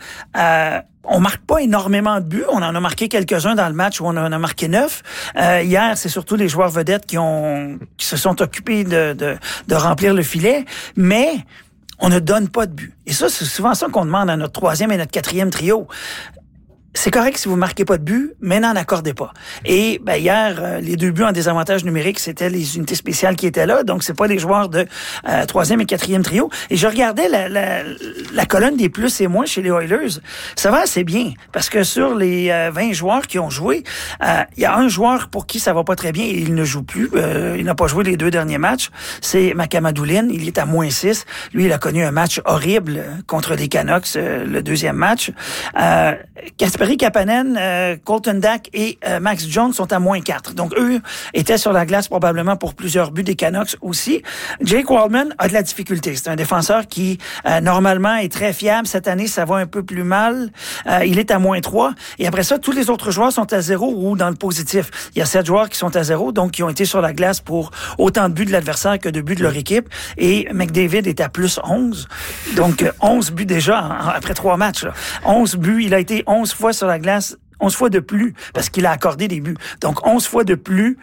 [SPEAKER 14] On marque pas énormément de buts. On en a marqué quelques-uns dans le match où on en a marqué 9. Hier, c'est surtout les joueurs vedettes qui se sont occupés de remplir le filet. Mais on ne donne pas de but. Et ça, c'est souvent ça qu'on demande à notre 3e et notre 4e trio. C'est correct si vous marquez pas de but, mais n'en accordez pas. Et hier, les 2 buts en désavantage numérique, c'était les unités spéciales qui étaient là, donc c'est pas les joueurs de 3e et 4e trio. Et je regardais la colonne des plus et moins chez les Oilers. Ça va assez bien, parce que sur les 20 joueurs qui ont joué, il y a un joueur pour qui ça va pas très bien et il ne joue plus. Il n'a pas joué les 2 derniers matchs. C'est Makamadoulin. Il est à -6. Lui, il a connu un match horrible contre les Canucks, le 2e match. Kasperi Kapanen, Colton Dach et Max Jones sont à -4. Donc, eux étaient sur la glace probablement pour plusieurs buts des Canucks aussi. Jake Waldman a de la difficulté. C'est un défenseur qui, normalement, est très fiable. Cette année, ça va un peu plus mal. Il est à -3. Et après ça, tous les autres joueurs sont à 0 ou dans le positif. Il y a 7 joueurs qui sont à 0, donc qui ont été sur la glace pour autant de buts de l'adversaire que de buts de leur équipe. Et McDavid est à +11. Donc, 11 buts déjà après 3 matchs. Là. 11 buts. Il a été 11 fois sur la glace, 11 fois de plus, parce qu'il a accordé des buts. Donc, 11 fois de plus,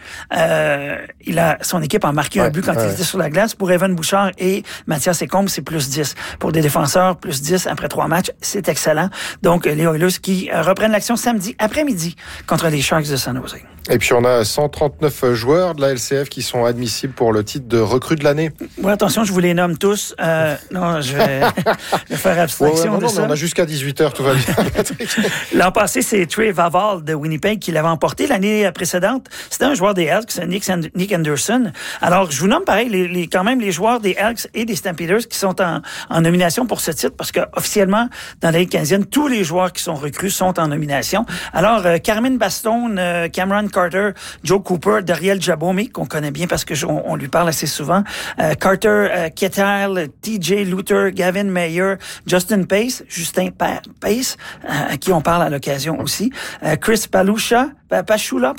[SPEAKER 14] son équipe a marqué un but quand il était sur la glace. Pour Evan Bouchard et Mathias Ekholm, c'est +10. Pour des défenseurs, +10 après 3 matchs, c'est excellent. Donc, les Oilers qui reprennent l'action samedi après-midi contre les Sharks de San Jose.
[SPEAKER 2] Et puis, on a 139 joueurs de la LCF qui sont admissibles pour le titre de recrue de l'année.
[SPEAKER 14] Oui, attention, je vous les nomme tous. Non, je vais faire abstraction de ça.
[SPEAKER 2] Mais on a jusqu'à 18h, tout va bien, Patrick.
[SPEAKER 14] L'an passé, c'est Trey Vaval de Winnipeg qui l'avait emporté. L'année précédente, c'était un joueur des Elks, Nick Anderson. Alors, je vous nomme pareil, quand même les joueurs des Elks et des Stampeders qui sont en nomination pour ce titre, parce que officiellement, dans la Ligue canadienne, tous les joueurs qui sont recrues sont en nomination. Alors, Carmen Bastone, Cameron Carter, Joe Cooper, Dariel Jabomi, qu'on connaît bien parce que on lui parle assez souvent, Carter Kettle, TJ Luther, Gavin Mayer, Justin Pace, à qui on parle à l'occasion aussi, Chris Palucha, Pachula,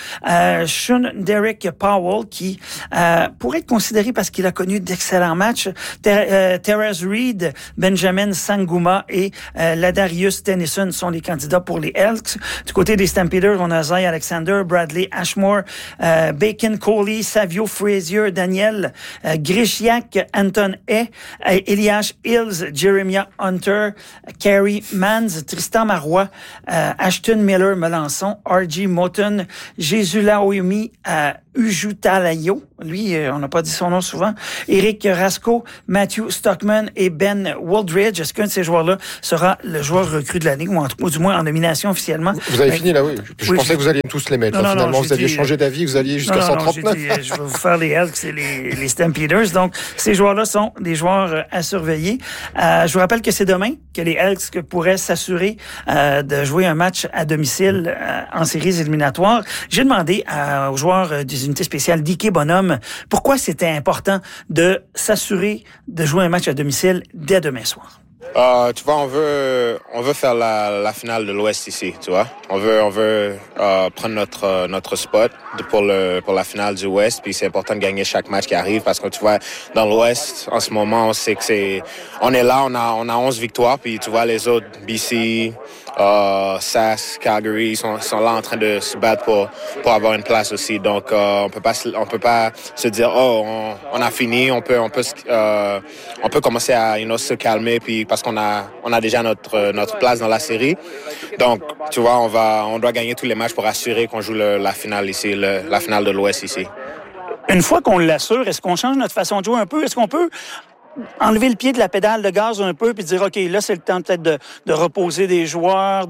[SPEAKER 14] Sean Derek Powell, qui pourrait être considéré parce qu'il a connu d'excellents matchs. Terrence Reed, Benjamin Sanguma et Ladarius Tennyson sont les candidats pour les Elks. Du côté des Stampeders, on a Zay Alexander, Bradley Ashmore, Bacon Coley, Savio Frazier, Daniel Grishiak, Anton Hay, Elias Hills, Jeremiah Hunter, Carey Mans, Tristan Marois, Ashton Miller Melançon, R.G. Moton, Jésus Laomi, Ujutalayo, lui, on n'a pas dit son nom souvent, Eric Rasco, Matthew Stockman et Ben Waldridge. Est-ce qu'un de ces joueurs-là sera le joueur recru de l'année, ou du moins en nomination officiellement?
[SPEAKER 2] Vous avez fini là, oui. Je pensais que vous alliez tous les mettre. Finalement, vous aviez changé d'avis, vous alliez jusqu'à 139.
[SPEAKER 14] Je vais vous faire les Elks et les Stampeders. Donc, ces joueurs-là sont des joueurs à surveiller. Je vous rappelle que c'est demain que les Elks pourraient s'assurer de jouer un match à domicile en séries éliminatoires. J'ai demandé aux joueurs des unités spéciales d'Ike Bonhomme pourquoi c'était important de s'assurer de jouer un match à domicile dès demain soir.
[SPEAKER 15] Tu vois, on veut faire la finale de l'Ouest ici, tu vois. On veut prendre notre spot pour la finale du Ouest, puis c'est important de gagner chaque match qui arrive parce que tu vois, dans l'Ouest, en ce moment, on sait que on est là, on a 11 victoires, puis tu vois les autres, BC, SAS, Calgary, sont là en train de se battre pour avoir une place aussi. Donc, on peut pas se dire, on a fini, on peut commencer à, se calmer, puis parce qu'on a déjà notre place dans la série. Donc, tu vois, on doit gagner tous les matchs pour assurer qu'on joue la finale ici, la finale de l'Ouest ici.
[SPEAKER 14] Une fois qu'on l'assure, est-ce qu'on change notre façon de jouer un peu? Est-ce qu'on peut enlever le pied de la pédale de gaz un peu puis dire, OK, là, c'est le temps peut-être de reposer des joueurs.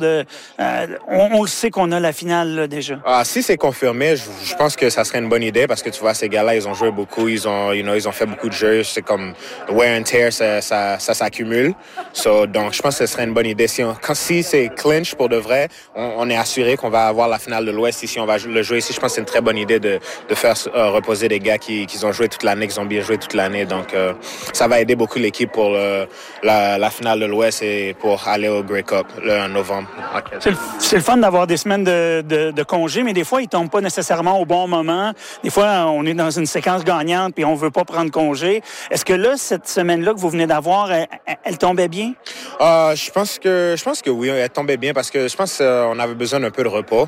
[SPEAKER 14] On le sait qu'on a la finale là, déjà.
[SPEAKER 15] Si c'est confirmé, je pense que ça serait une bonne idée parce que tu vois, ces gars-là, ils ont joué beaucoup, ils ont fait beaucoup de jeux. C'est comme wear and tear, ça s'accumule. Donc, je pense que ce serait une bonne idée. Si c'est clinch pour de vrai, on est assuré qu'on va avoir la finale de l'Ouest ici, on va le jouer ici. Je pense que c'est une très bonne idée de faire reposer des gars qui ont joué toute l'année, qui ont bien joué toute l'année. Donc, ça va aider beaucoup l'équipe pour la finale de l'Ouest et pour aller au Grey Cup en novembre.
[SPEAKER 14] C'est le fun d'avoir des semaines de congé, mais des fois, ils tombent pas nécessairement au bon moment. Des fois, on est dans une séquence gagnante puis on veut pas prendre congé. Est-ce que là, cette semaine-là que vous venez d'avoir, elle tombait bien?
[SPEAKER 15] Je pense que oui, elle tombait bien parce que je pense qu'on avait besoin d'un peu de repos.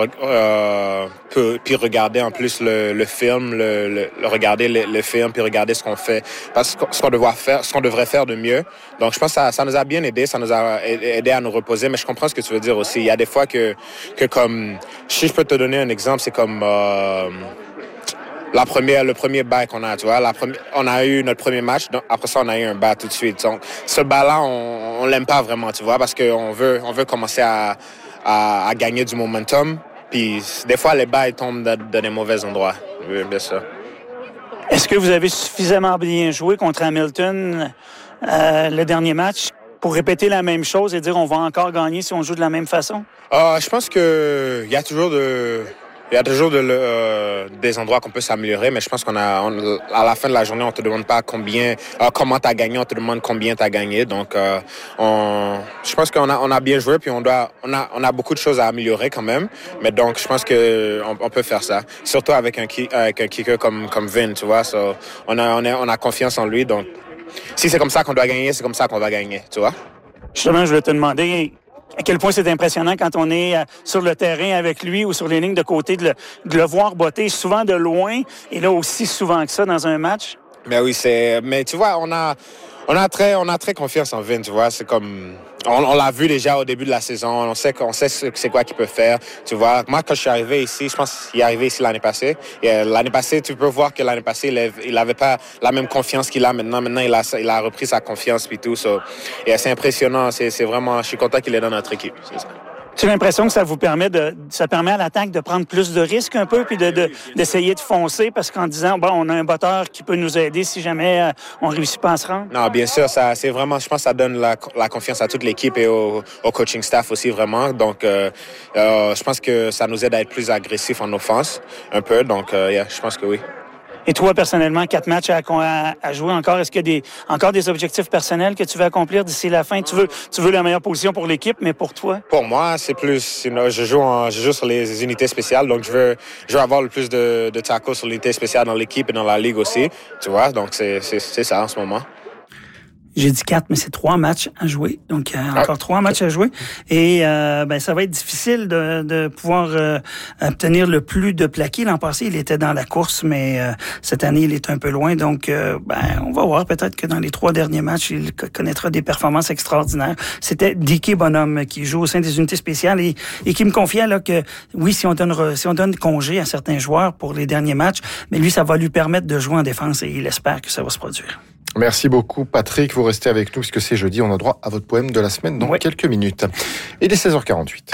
[SPEAKER 15] Puis regarder en plus le film, regarder le film, puis regarder ce qu'on fait, parce que ce qu'on devrait faire de mieux. Donc je pense que ça nous a bien aidé, ça nous a aidé à nous reposer, mais je comprends ce que tu veux dire aussi. Il y a des fois que comme, si je peux te donner un exemple, c'est comme le premier bail qu'on a, tu vois, on a eu notre premier match, donc après ça on a eu un bail tout de suite. Donc ce bail-là, on l'aime pas vraiment, tu vois, parce qu'on veut commencer à gagner du momentum. Puis des fois, les bails tombent dans des mauvais endroits. Oui, bien sûr.
[SPEAKER 14] Est-ce que vous avez suffisamment bien joué contre Hamilton le dernier match pour répéter la même chose et dire on va encore gagner si on joue de la même façon?
[SPEAKER 15] Je pense que il y a toujours des endroits qu'on peut s'améliorer, mais je pense à la fin de la journée, on te demande pas comment t'as gagné, on te demande combien t'as gagné. Donc, je pense qu'on a bien joué, puis on a beaucoup de choses à améliorer quand même. Mais donc, je pense que on peut faire ça, surtout avec un kicker comme Vin, tu vois. So, on a confiance en lui. Donc, si c'est comme ça qu'on doit gagner, c'est comme ça qu'on va gagner, tu vois.
[SPEAKER 14] Justement, je voulais te demander à quel point c'est impressionnant quand on est sur le terrain avec lui ou sur les lignes de côté de le voir botter souvent de loin et là aussi souvent que ça dans un match.
[SPEAKER 15] Mais oui, mais tu vois, on a très confiance en Vin, tu vois, c'est comme on l'a vu déjà au début de la saison, on sait c'est quoi qu'il peut faire, tu vois. Moi quand je suis arrivé ici, je pense qu'il est arrivé ici l'année passée. Et l'année passée, tu peux voir que l'année passée, il avait pas la même confiance qu'il a maintenant. Maintenant, il a repris sa confiance puis tout. Et c'est impressionnant, c'est vraiment, je suis content qu'il est dans notre équipe. C'est ça.
[SPEAKER 14] J'ai l'impression que ça permet à l'attaque de prendre plus de risques un peu puis d'essayer de foncer parce qu'en disant on a un batteur qui peut nous aider si jamais on réussit pas à se rendre.
[SPEAKER 15] Non, bien sûr, c'est vraiment, je pense que ça donne la confiance à toute l'équipe et au coaching staff aussi vraiment. Donc je pense que ça nous aide à être plus agressifs en offense un peu. Donc je pense que oui.
[SPEAKER 14] Et toi, personnellement, 4 matchs à jouer encore. Est-ce qu'il y a encore des objectifs personnels que tu veux accomplir d'ici la fin? Tu veux la meilleure position pour l'équipe, mais pour toi?
[SPEAKER 15] Pour moi, c'est plus, je joue sur les unités spéciales, donc je veux avoir le plus de tackles sur l'unité spéciale dans l'équipe et dans la ligue aussi, tu vois, donc c'est ça en ce moment.
[SPEAKER 14] J'ai dit 4, mais c'est 3 matchs à jouer. Donc, encore 3 matchs à jouer. Et ça va être difficile de pouvoir obtenir le plus de plaqués. L'an passé, il était dans la course, mais cette année, il est un peu loin. Donc, on va voir. Peut-être que dans les 3 derniers matchs, il connaîtra des performances extraordinaires. C'était Dicky Bonhomme qui joue au sein des unités spéciales et qui me confiait là que, oui, si on donne congé à certains joueurs pour les derniers matchs, mais lui, ça va lui permettre de jouer en défense et il espère que ça va se produire.
[SPEAKER 2] Merci beaucoup, Patrick. Vous restez avec nous puisque c'est jeudi. On a droit à votre poème de la semaine dans quelques minutes. Il est 16h48.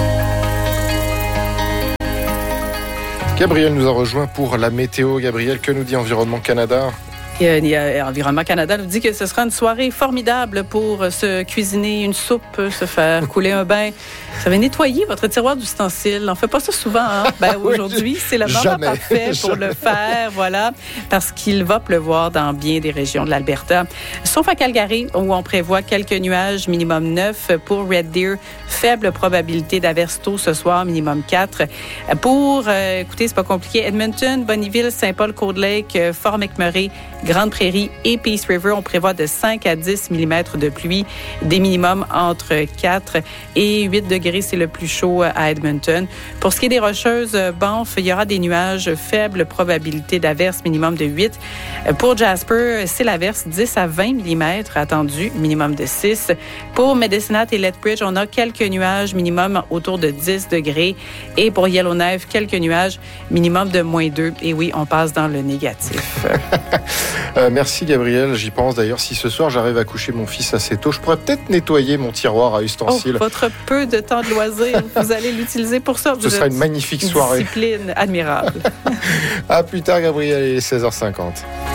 [SPEAKER 2] Gabriel nous a rejoint pour la météo. Gabriel, que nous dit Environnement Canada ?
[SPEAKER 16] Environnement Canada nous dit que ce sera une soirée formidable pour se cuisiner une soupe, se faire couler un bain. Vous savez, nettoyer votre tiroir d'ustensiles. On ne fait pas ça souvent. Hein? Aujourd'hui, c'est le moment parfait pour le faire. Voilà, parce qu'il va pleuvoir dans bien des régions de l'Alberta. Sauf à Calgary, où on prévoit quelques nuages, minimum 9. Pour Red Deer, faible probabilité d'averse tôt ce soir, minimum 4. Pour, écoutez, c'est pas compliqué, Edmonton, Bonnyville, Saint-Paul-Cold Lake, Fort McMurray, Grande Prairie et Peace River, on prévoit de 5 à 10 mm de pluie, des minimums entre 4 et 8 degrés, c'est le plus chaud à Edmonton. Pour ce qui est des Rocheuses, Banff, il y aura des nuages, faible probabilité d'averse, minimum de 8. Pour Jasper, c'est l'averse, 10 à 20 mm attendu, minimum de 6. Pour Medicine Hat et Lethbridge, on a quelques nuages, minimum autour de 10 degrés. Et pour Yellowknife, quelques nuages, minimum de moins 2. Et oui, on passe dans le négatif.
[SPEAKER 2] Merci Gabriel, j'y pense d'ailleurs. Si ce soir j'arrive à coucher mon fils assez tôt, je pourrais peut-être nettoyer mon tiroir à ustensiles.
[SPEAKER 16] Votre peu de temps de loisir, vous allez l'utiliser pour ça.
[SPEAKER 2] Ce sera une magnifique soirée.
[SPEAKER 16] Discipline admirable.
[SPEAKER 2] À plus tard Gabriel, il est 16h50.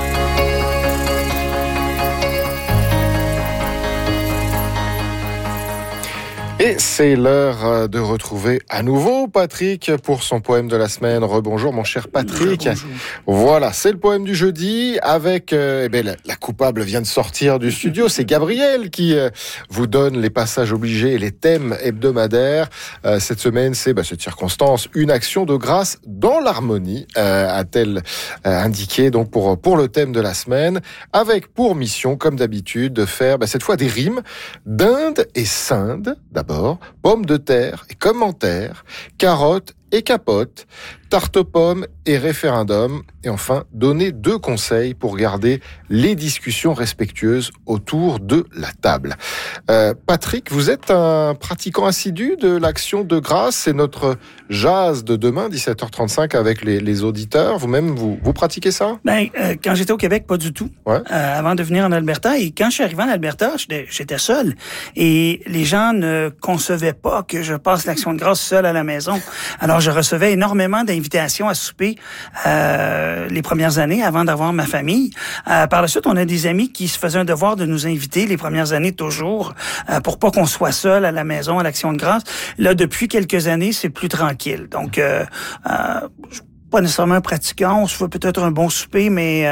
[SPEAKER 2] Et c'est l'heure de retrouver à nouveau Patrick pour son poème de la semaine. Rebonjour mon cher Patrick. Rebonjour. Voilà, c'est le poème du jeudi avec la coupable vient de sortir du studio, c'est Gabriel qui vous donne les passages obligés et les thèmes hebdomadaires. Cette semaine, c'est cette circonstance, une action de grâce dans l'harmonie, a-t-elle indiqué donc pour le thème de la semaine, avec pour mission comme d'habitude de faire cette fois des rimes d'Inde et Sinde d'abord. Pommes de terre et commentaires, carottes et capote, tarte aux pommes et référendum. Et enfin, donner 2 conseils pour garder les discussions respectueuses autour de la table. Patrick, vous êtes un pratiquant assidu de l'action de grâce. C'est notre jazz de demain, 17h35, avec les auditeurs. Vous-même, vous pratiquez ça?
[SPEAKER 14] Quand j'étais au Québec, pas du tout. Ouais. Avant de venir en Alberta. Et quand je suis arrivé en Alberta, j'étais seul. Et les gens ne concevaient pas que je passe l'action de grâce seul à la maison. Alors, je recevais énormément d'invitations à souper les premières années avant d'avoir ma famille. Par la suite, on a des amis qui se faisaient un devoir de nous inviter les premières années toujours pour pas qu'on soit seul à la maison à l'action de grâce. Là, depuis quelques années, c'est plus tranquille. Donc, pas nécessairement un pratiquant, on se fait peut-être un bon souper, mais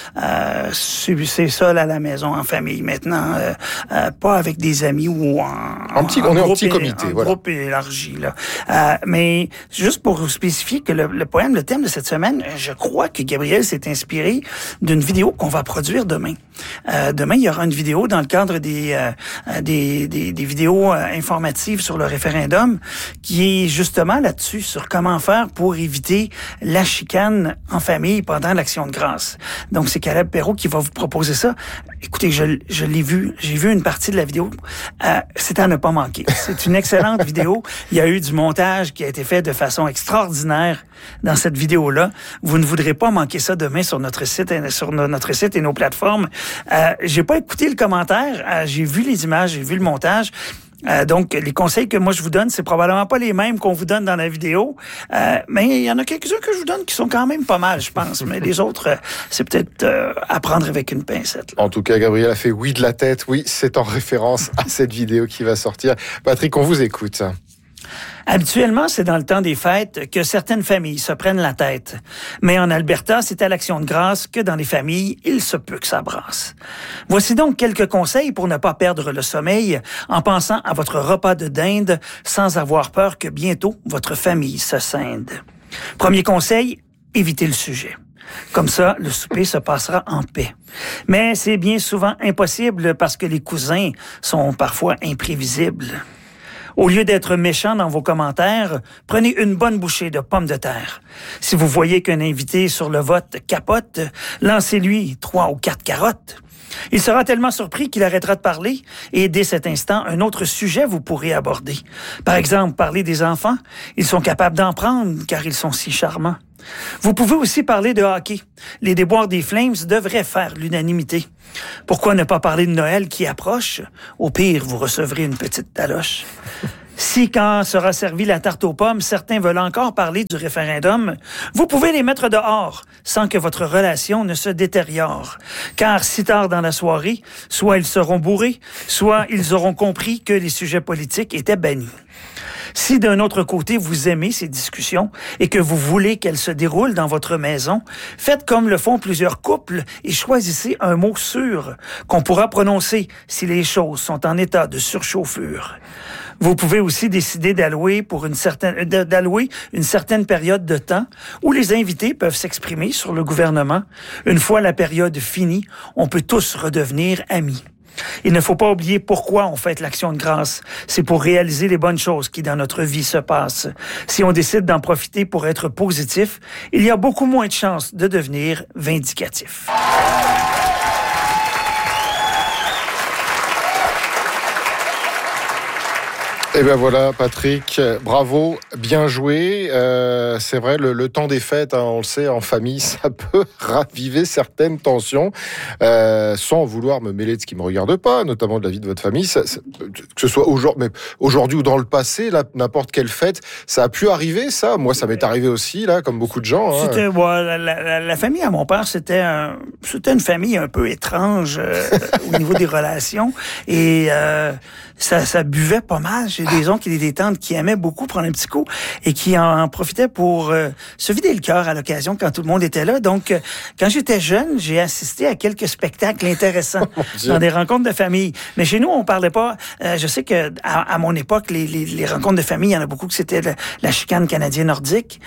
[SPEAKER 14] c'est seul à la maison, en famille maintenant, pas avec des amis ou en
[SPEAKER 2] petit comité, voilà.
[SPEAKER 14] Groupe élargi là. Mais juste pour spécifier que le poème, le thème de cette semaine, je crois que Gabriel s'est inspiré d'une vidéo qu'on va produire demain. Demain, il y aura une vidéo dans le cadre des vidéos informatives sur le référendum qui est justement là-dessus, sur comment faire pour éviter la chicane en famille pendant l'action de grâce. Donc, c'est Caleb Perrault qui va vous proposer ça. Écoutez, je l'ai vu, j'ai vu une partie de la vidéo. C'est à ne pas manquer. C'est une excellente vidéo. Il y a eu du montage qui a été fait de façon extraordinaire dans cette vidéo-là. Vous ne voudrez pas manquer ça demain sur notre site et nos plateformes. J'ai pas écouté le commentaire. J'ai vu les images, j'ai vu le montage. Donc, les conseils que moi je vous donne, c'est probablement pas les mêmes qu'on vous donne dans la vidéo, mais il y en a quelques-uns que je vous donne qui sont quand même pas mal, je pense. Mais les autres, c'est peut-être à prendre avec une pincette.
[SPEAKER 2] En tout cas, Gabriel a fait oui de la tête. Oui, c'est en référence à cette vidéo qui va sortir. Patrick, on vous écoute.
[SPEAKER 14] Habituellement, c'est dans le temps des fêtes que certaines familles se prennent la tête. Mais en Alberta, c'est à l'Action de grâce que dans les familles, il se peut que ça brasse. Voici donc quelques conseils pour ne pas perdre le sommeil en pensant à votre repas de dinde sans avoir peur que bientôt votre famille se scinde. Premier conseil, évitez le sujet. Comme ça, le souper se passera en paix. Mais c'est bien souvent impossible parce que les cousins sont parfois imprévisibles. Au lieu d'être méchant dans vos commentaires, prenez une bonne bouchée de pommes de terre. Si vous voyez qu'un invité sur le vote capote, lancez-lui 3 ou 4 carottes. Il sera tellement surpris qu'il arrêtera de parler et dès cet instant, un autre sujet vous pourrez aborder. Par exemple, parler des enfants. Ils sont capables d'en prendre car ils sont si charmants. Vous pouvez aussi parler de hockey. Les déboires des Flames devraient faire l'unanimité. Pourquoi ne pas parler de Noël qui approche? Au pire, vous recevrez une petite taloche. Si, quand sera servie la tarte aux pommes, certains veulent encore parler du référendum, vous pouvez les mettre dehors sans que votre relation ne se détériore. Car si tard dans la soirée, soit ils seront bourrés, soit ils auront compris que les sujets politiques étaient bannis. Si d'un autre côté, vous aimez ces discussions et que vous voulez qu'elles se déroulent dans votre maison, faites comme le font plusieurs couples et choisissez un mot sûr qu'on pourra prononcer si les choses sont en état de surchauffure. Vous pouvez aussi décider d'allouer une certaine période de temps où les invités peuvent s'exprimer sur le gouvernement. Une fois la période finie, on peut tous redevenir amis. Il ne faut pas oublier pourquoi on fête l'Action de grâce. C'est pour réaliser les bonnes choses qui dans notre vie se passent. Si on décide d'en profiter pour être positif, il y a beaucoup moins de chances de devenir vindicatif.
[SPEAKER 2] Et ben voilà, Patrick, bravo, bien joué. C'est vrai, le temps des fêtes, hein, on le sait, en famille, ça peut raviver certaines tensions, sans vouloir me mêler de ce qui me regarde pas, notamment de la vie de votre famille. Que ce soit aujourd'hui ou dans le passé, là, n'importe quelle fête, ça a pu arriver, ça. Moi, ça m'est arrivé aussi, là, comme beaucoup de gens. Hein.
[SPEAKER 14] C'était la famille à mon père, c'était une famille un peu étrange au niveau des relations et ça buvait pas mal. J'ai des oncles et des tantes qui aimaient beaucoup prendre un petit coup et qui en profitaient pour se vider le cœur à l'occasion quand tout le monde était là. Donc, quand j'étais jeune, j'ai assisté à quelques spectacles intéressants dans des rencontres de famille. Mais chez nous, on parlait pas... je sais que à mon époque, les rencontres de famille, il y en a beaucoup que c'était la chicane canadienne-nordique.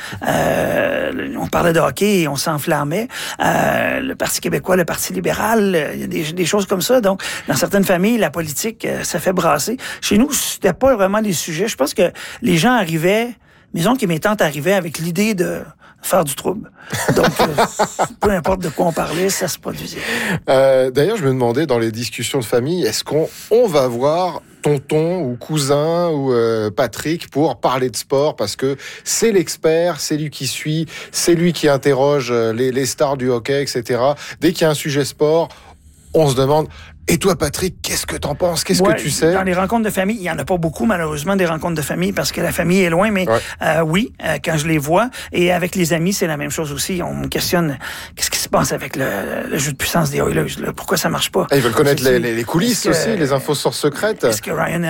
[SPEAKER 14] On parlait de hockey et on s'enflammait. Le Parti québécois, le Parti libéral, il y a des choses comme ça. Donc, dans certaines familles, la politique, ça fait brasser. Chez nous, c'était pas vraiment des sujets. Je pense que les gens arrivaient, mes oncles et mes tantes arrivaient avec l'idée de faire du trouble. Donc, peu importe de quoi on parlait, ça se produisait.
[SPEAKER 2] D'ailleurs, je me demandais, dans les discussions de famille, est-ce qu'on va voir tonton ou cousin ou Patrick pour parler de sport, parce que c'est l'expert, c'est lui qui suit, c'est lui qui interroge les stars du hockey, etc. Dès qu'il y a un sujet sport, on se demande... Et toi, Patrick, qu'est-ce que t'en penses? Qu'est-ce que tu sais?
[SPEAKER 14] Dans les rencontres de famille, il y en a pas beaucoup, malheureusement, des rencontres de famille, parce que la famille est loin, mais oui, quand je les vois. Et avec les amis, c'est la même chose aussi. On me questionne, qu'est-ce qui se passe avec le jeu de puissance des Oilers? Là, pourquoi ça marche pas?
[SPEAKER 2] Ils veulent connaître les coulisses aussi, les infos sources secrètes.
[SPEAKER 14] Est-ce que Ryan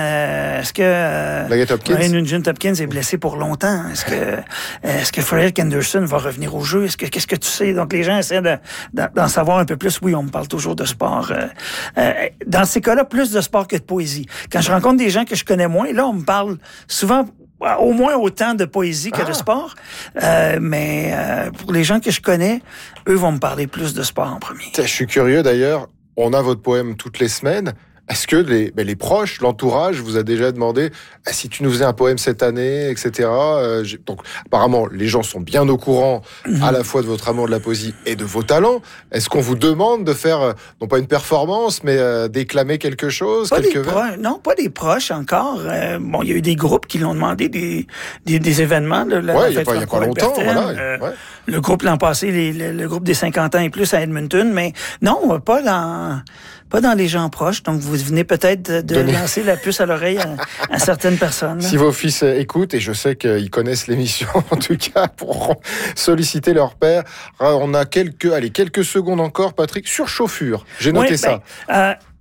[SPEAKER 14] Nugent-Hopkins est blessé pour longtemps? Est-ce que Frederick Anderson va revenir au jeu? Qu'est-ce que tu sais? Donc, les gens essaient d'en savoir un peu plus. Oui, on me parle toujours de sport. Dans ces cas-là, plus de sport que de poésie. Quand je rencontre des gens que je connais moins, là, on me parle souvent au moins autant de poésie que de sport. Mais pour les gens que je connais, eux vont me parler plus de sport en premier.
[SPEAKER 2] Je suis curieux d'ailleurs, on a votre poème toutes les semaines. Est-ce que les proches, l'entourage vous a déjà demandé si tu nous faisais un poème cette année, etc. Donc, apparemment, les gens sont bien au courant à la fois de votre amour de la poésie et de vos talents. Est-ce qu'on vous demande de faire, non pas une performance, mais déclamer quelque chose, quelques vers?
[SPEAKER 14] Non, pas des proches encore. Il y a eu des groupes qui l'ont demandé, des événements.
[SPEAKER 2] Il n'y a pas longtemps. Voilà,
[SPEAKER 14] le groupe l'an passé, le groupe des 50 ans et plus à Edmonton, mais non, pas dans les gens proches. Donc, vous venez peut-être de lancer la puce à l'oreille à certaines personnes.
[SPEAKER 2] Si vos fils écoutent, et je sais qu'ils connaissent l'émission, en tout cas, pour solliciter leur père, on a quelques secondes encore, Patrick, sur chauffure. J'ai noté ça.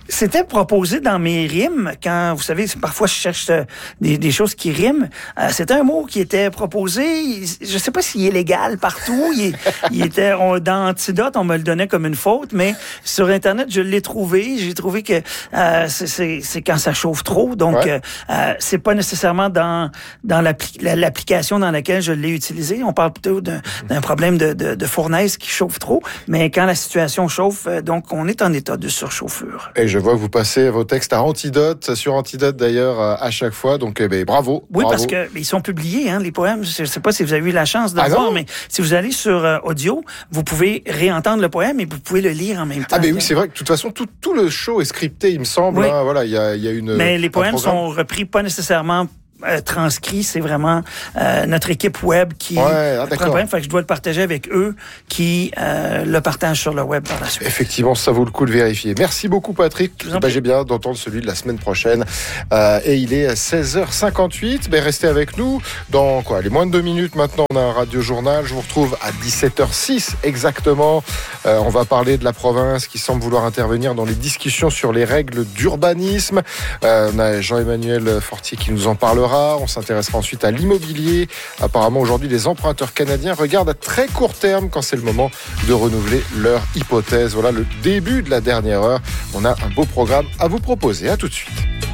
[SPEAKER 14] C'était proposé dans mes rimes, quand, vous savez, parfois je cherche des choses qui riment. C'était un mot qui était proposé, je sais pas s'il est légal partout, il était, dans Antidote, on me le donnait comme une faute, mais sur Internet, je l'ai trouvé. J'ai trouvé que c'est quand ça chauffe trop, donc c'est pas nécessairement dans l'application dans laquelle je l'ai utilisé. On parle plutôt d'un problème de fournaise qui chauffe trop, mais quand la situation chauffe, donc on est en état de surchauffure.
[SPEAKER 2] Et je vois que vous passez vos textes à Antidote, sur Antidote d'ailleurs, à chaque fois. Donc, bravo.
[SPEAKER 14] Oui,
[SPEAKER 2] bravo.
[SPEAKER 14] parce que ils sont publiés, les poèmes. Je ne sais pas si vous avez eu la chance de le voir, mais si vous allez sur audio, vous pouvez réentendre le poème et vous pouvez le lire en même temps.
[SPEAKER 2] Ah, oui, c'est vrai que de toute façon, tout le show est scripté, il me semble.
[SPEAKER 14] Oui.
[SPEAKER 2] Voilà, il y a une.
[SPEAKER 14] Mais les poèmes sont repris pas nécessairement transcrit, c'est vraiment notre équipe web qui prend le problème, fait que je dois le partager avec eux qui le partagent sur le web par la suite.
[SPEAKER 2] Effectivement, ça vaut le coup de vérifier. Merci beaucoup Patrick. J'ai bien d'entendre celui de la semaine prochaine. Et il est 16h58. Restez avec nous. Dans les moins de 2 minutes maintenant, on a un radio journal. Je vous retrouve à 17h06 exactement. On va parler de la province qui semble vouloir intervenir dans les discussions sur les règles d'urbanisme. On a Jean-Emmanuel Fortier qui nous en parlera. On s'intéressera ensuite à l'immobilier. Apparemment, aujourd'hui, les emprunteurs canadiens regardent à très court terme quand c'est le moment de renouveler leur hypothèse. Voilà le début de la dernière heure. On a un beau programme à vous proposer. À tout de suite.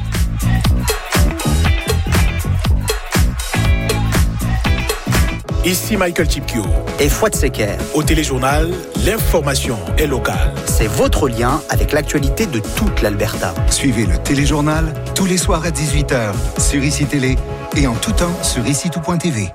[SPEAKER 17] Ici Michael Chipkio et Fouad Seker. Au téléjournal, l'information est locale.
[SPEAKER 18] C'est votre lien avec l'actualité de toute l'Alberta.
[SPEAKER 19] Suivez le téléjournal tous les soirs à 18h sur ICI Télé et en tout temps sur ICITout.tv.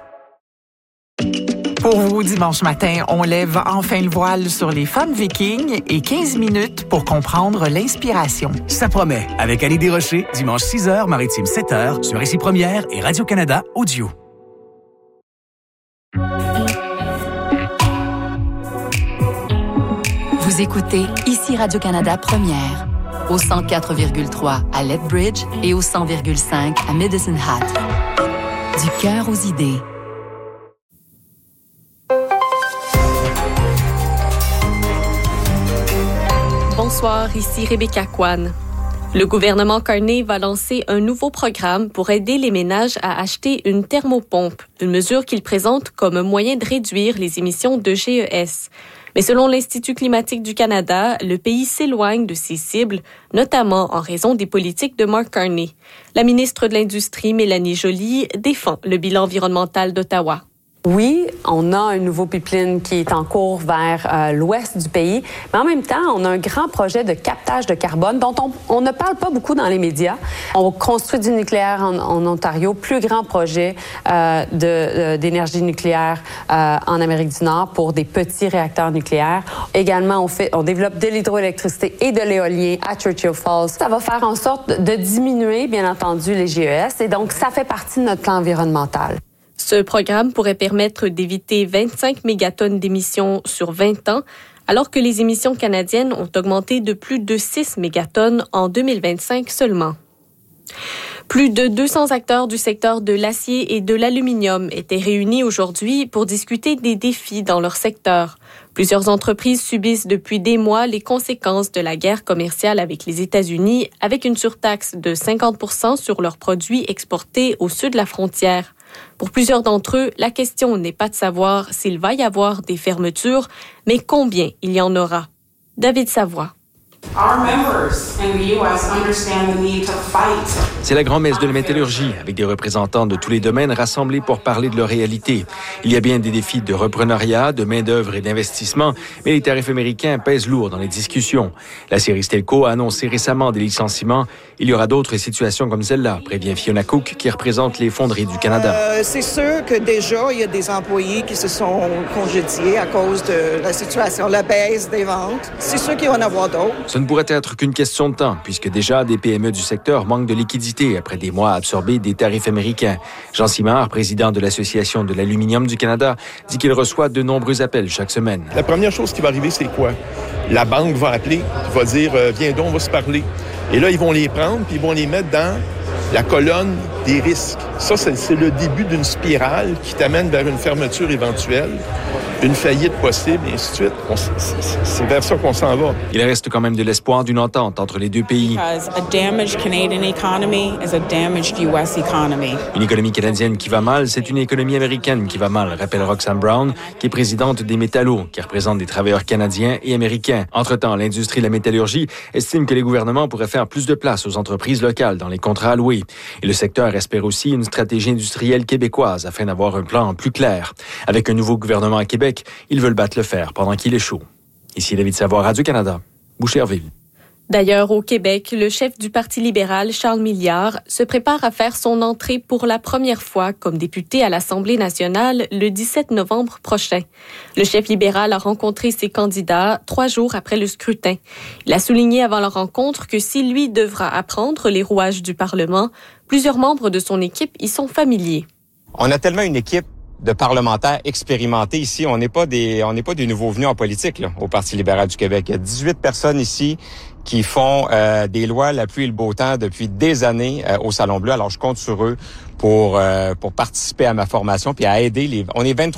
[SPEAKER 20] Pour vous, dimanche matin, on lève enfin le voile sur les femmes vikings et 15 minutes pour comprendre l'inspiration.
[SPEAKER 21] Ça promet, avec Annie Desrochers, dimanche 6h, Maritime 7h, sur ICI Première et Radio-Canada Audio.
[SPEAKER 4] Vous écoutez ici Radio-Canada Première, au 104,3 à Lethbridge et au 100,5 à Medicine Hat. Du cœur aux idées.
[SPEAKER 22] Bonsoir, ici Rebecca Kwan. Le gouvernement Carney va lancer un nouveau programme pour aider les ménages à acheter une thermopompe, une mesure qu'il présente comme un moyen de réduire les émissions de GES. Mais selon l'Institut climatique du Canada, le pays s'éloigne de ses cibles, notamment en raison des politiques de Mark Carney. La ministre de l'Industrie, Mélanie Joly, défend le bilan environnemental d'Ottawa.
[SPEAKER 23] Oui, on a un nouveau pipeline qui est en cours vers l'ouest du pays, mais en même temps, on a un grand projet de captage de carbone dont on ne parle pas beaucoup dans les médias. On construit du nucléaire en Ontario, plus grand projet d'énergie nucléaire en Amérique du Nord pour des petits réacteurs nucléaires. Également, on développe de l'hydroélectricité et de l'éolien à Churchill Falls. Ça va faire en sorte de diminuer, bien entendu, les GES et donc ça fait partie de notre plan environnemental.
[SPEAKER 22] Ce programme pourrait permettre d'éviter 25 mégatonnes d'émissions sur 20 ans, alors que les émissions canadiennes ont augmenté de plus de 6 mégatonnes en 2025 seulement. Plus de 200 acteurs du secteur de l'acier et de l'aluminium étaient réunis aujourd'hui pour discuter des défis dans leur secteur. Plusieurs entreprises subissent depuis des mois les conséquences de la guerre commerciale avec les États-Unis, avec une surtaxe de 50% sur leurs produits exportés au sud de la frontière. Pour plusieurs d'entre eux, la question n'est pas de savoir s'il va y avoir des fermetures, mais combien il y en aura. David Savoie.
[SPEAKER 24] C'est la grand-messe de la métallurgie, avec des représentants de tous les domaines rassemblés pour parler de leur réalité. Il y a bien des défis de reprenariat, de main-d'œuvre et d'investissement, mais les tarifs américains pèsent lourd dans les discussions. La série Stelco a annoncé récemment des licenciements. Il y aura d'autres situations comme celle-là, prévient Fiona Cook, qui représente les fonderies du Canada.
[SPEAKER 25] C'est sûr que déjà, il y a des employés qui se sont congédiés à cause de la situation, la baisse des ventes. C'est sûr qu'il va en avoir d'autres.
[SPEAKER 24] Ce ne pourrait être qu'une question de temps, puisque déjà des PME du secteur manquent de liquidité après des mois absorbés des tarifs américains. Jean Simard, président de l'Association de l'aluminium du Canada, dit qu'il reçoit de nombreux appels chaque semaine.
[SPEAKER 26] La première chose qui va arriver, c'est quoi? La banque va appeler, va dire « Viens donc, on va se parler ». Et là, ils vont les prendre, puis ils vont les mettre dans la colonne des risques. Ça, c'est le début d'une spirale qui t'amène vers une fermeture éventuelle, une faillite possible, et ainsi de suite. C'est vers ça qu'on s'en va.
[SPEAKER 24] Il reste quand même de l'espoir d'une entente entre les deux pays. Une économie canadienne qui va mal, c'est une économie américaine qui va mal, rappelle Roxanne Brown, qui est présidente des Métallos, qui représente des travailleurs canadiens et américains. Entre-temps, l'industrie de la métallurgie estime que les gouvernements pourraient faire plus de place aux entreprises locales dans les contrats alloués. Et le secteur espère aussi une stratégie industrielle québécoise afin d'avoir un plan plus clair. Avec un nouveau gouvernement à Québec, ils veulent battre le fer pendant qu'il est chaud. Ici David Savoie, Radio-Canada, Boucherville.
[SPEAKER 22] D'ailleurs, au Québec, le chef du Parti libéral, Charles Milliard, se prépare à faire son entrée pour la première fois comme député à l'Assemblée nationale le 17 novembre prochain. Le chef libéral a rencontré ses candidats 3 jours après le scrutin. Il a souligné avant la rencontre que si lui devra apprendre les rouages du Parlement, plusieurs membres de son équipe y sont familiers.
[SPEAKER 1] On a tellement une équipe de parlementaires expérimentés ici. On n'est pas des nouveaux venus en politique là, au Parti libéral du Québec. Il y a 18 personnes ici qui font des lois la pluie et le beau temps depuis des années au Salon Bleu. Alors, je compte sur eux pour participer à ma formation puis à aider on est 23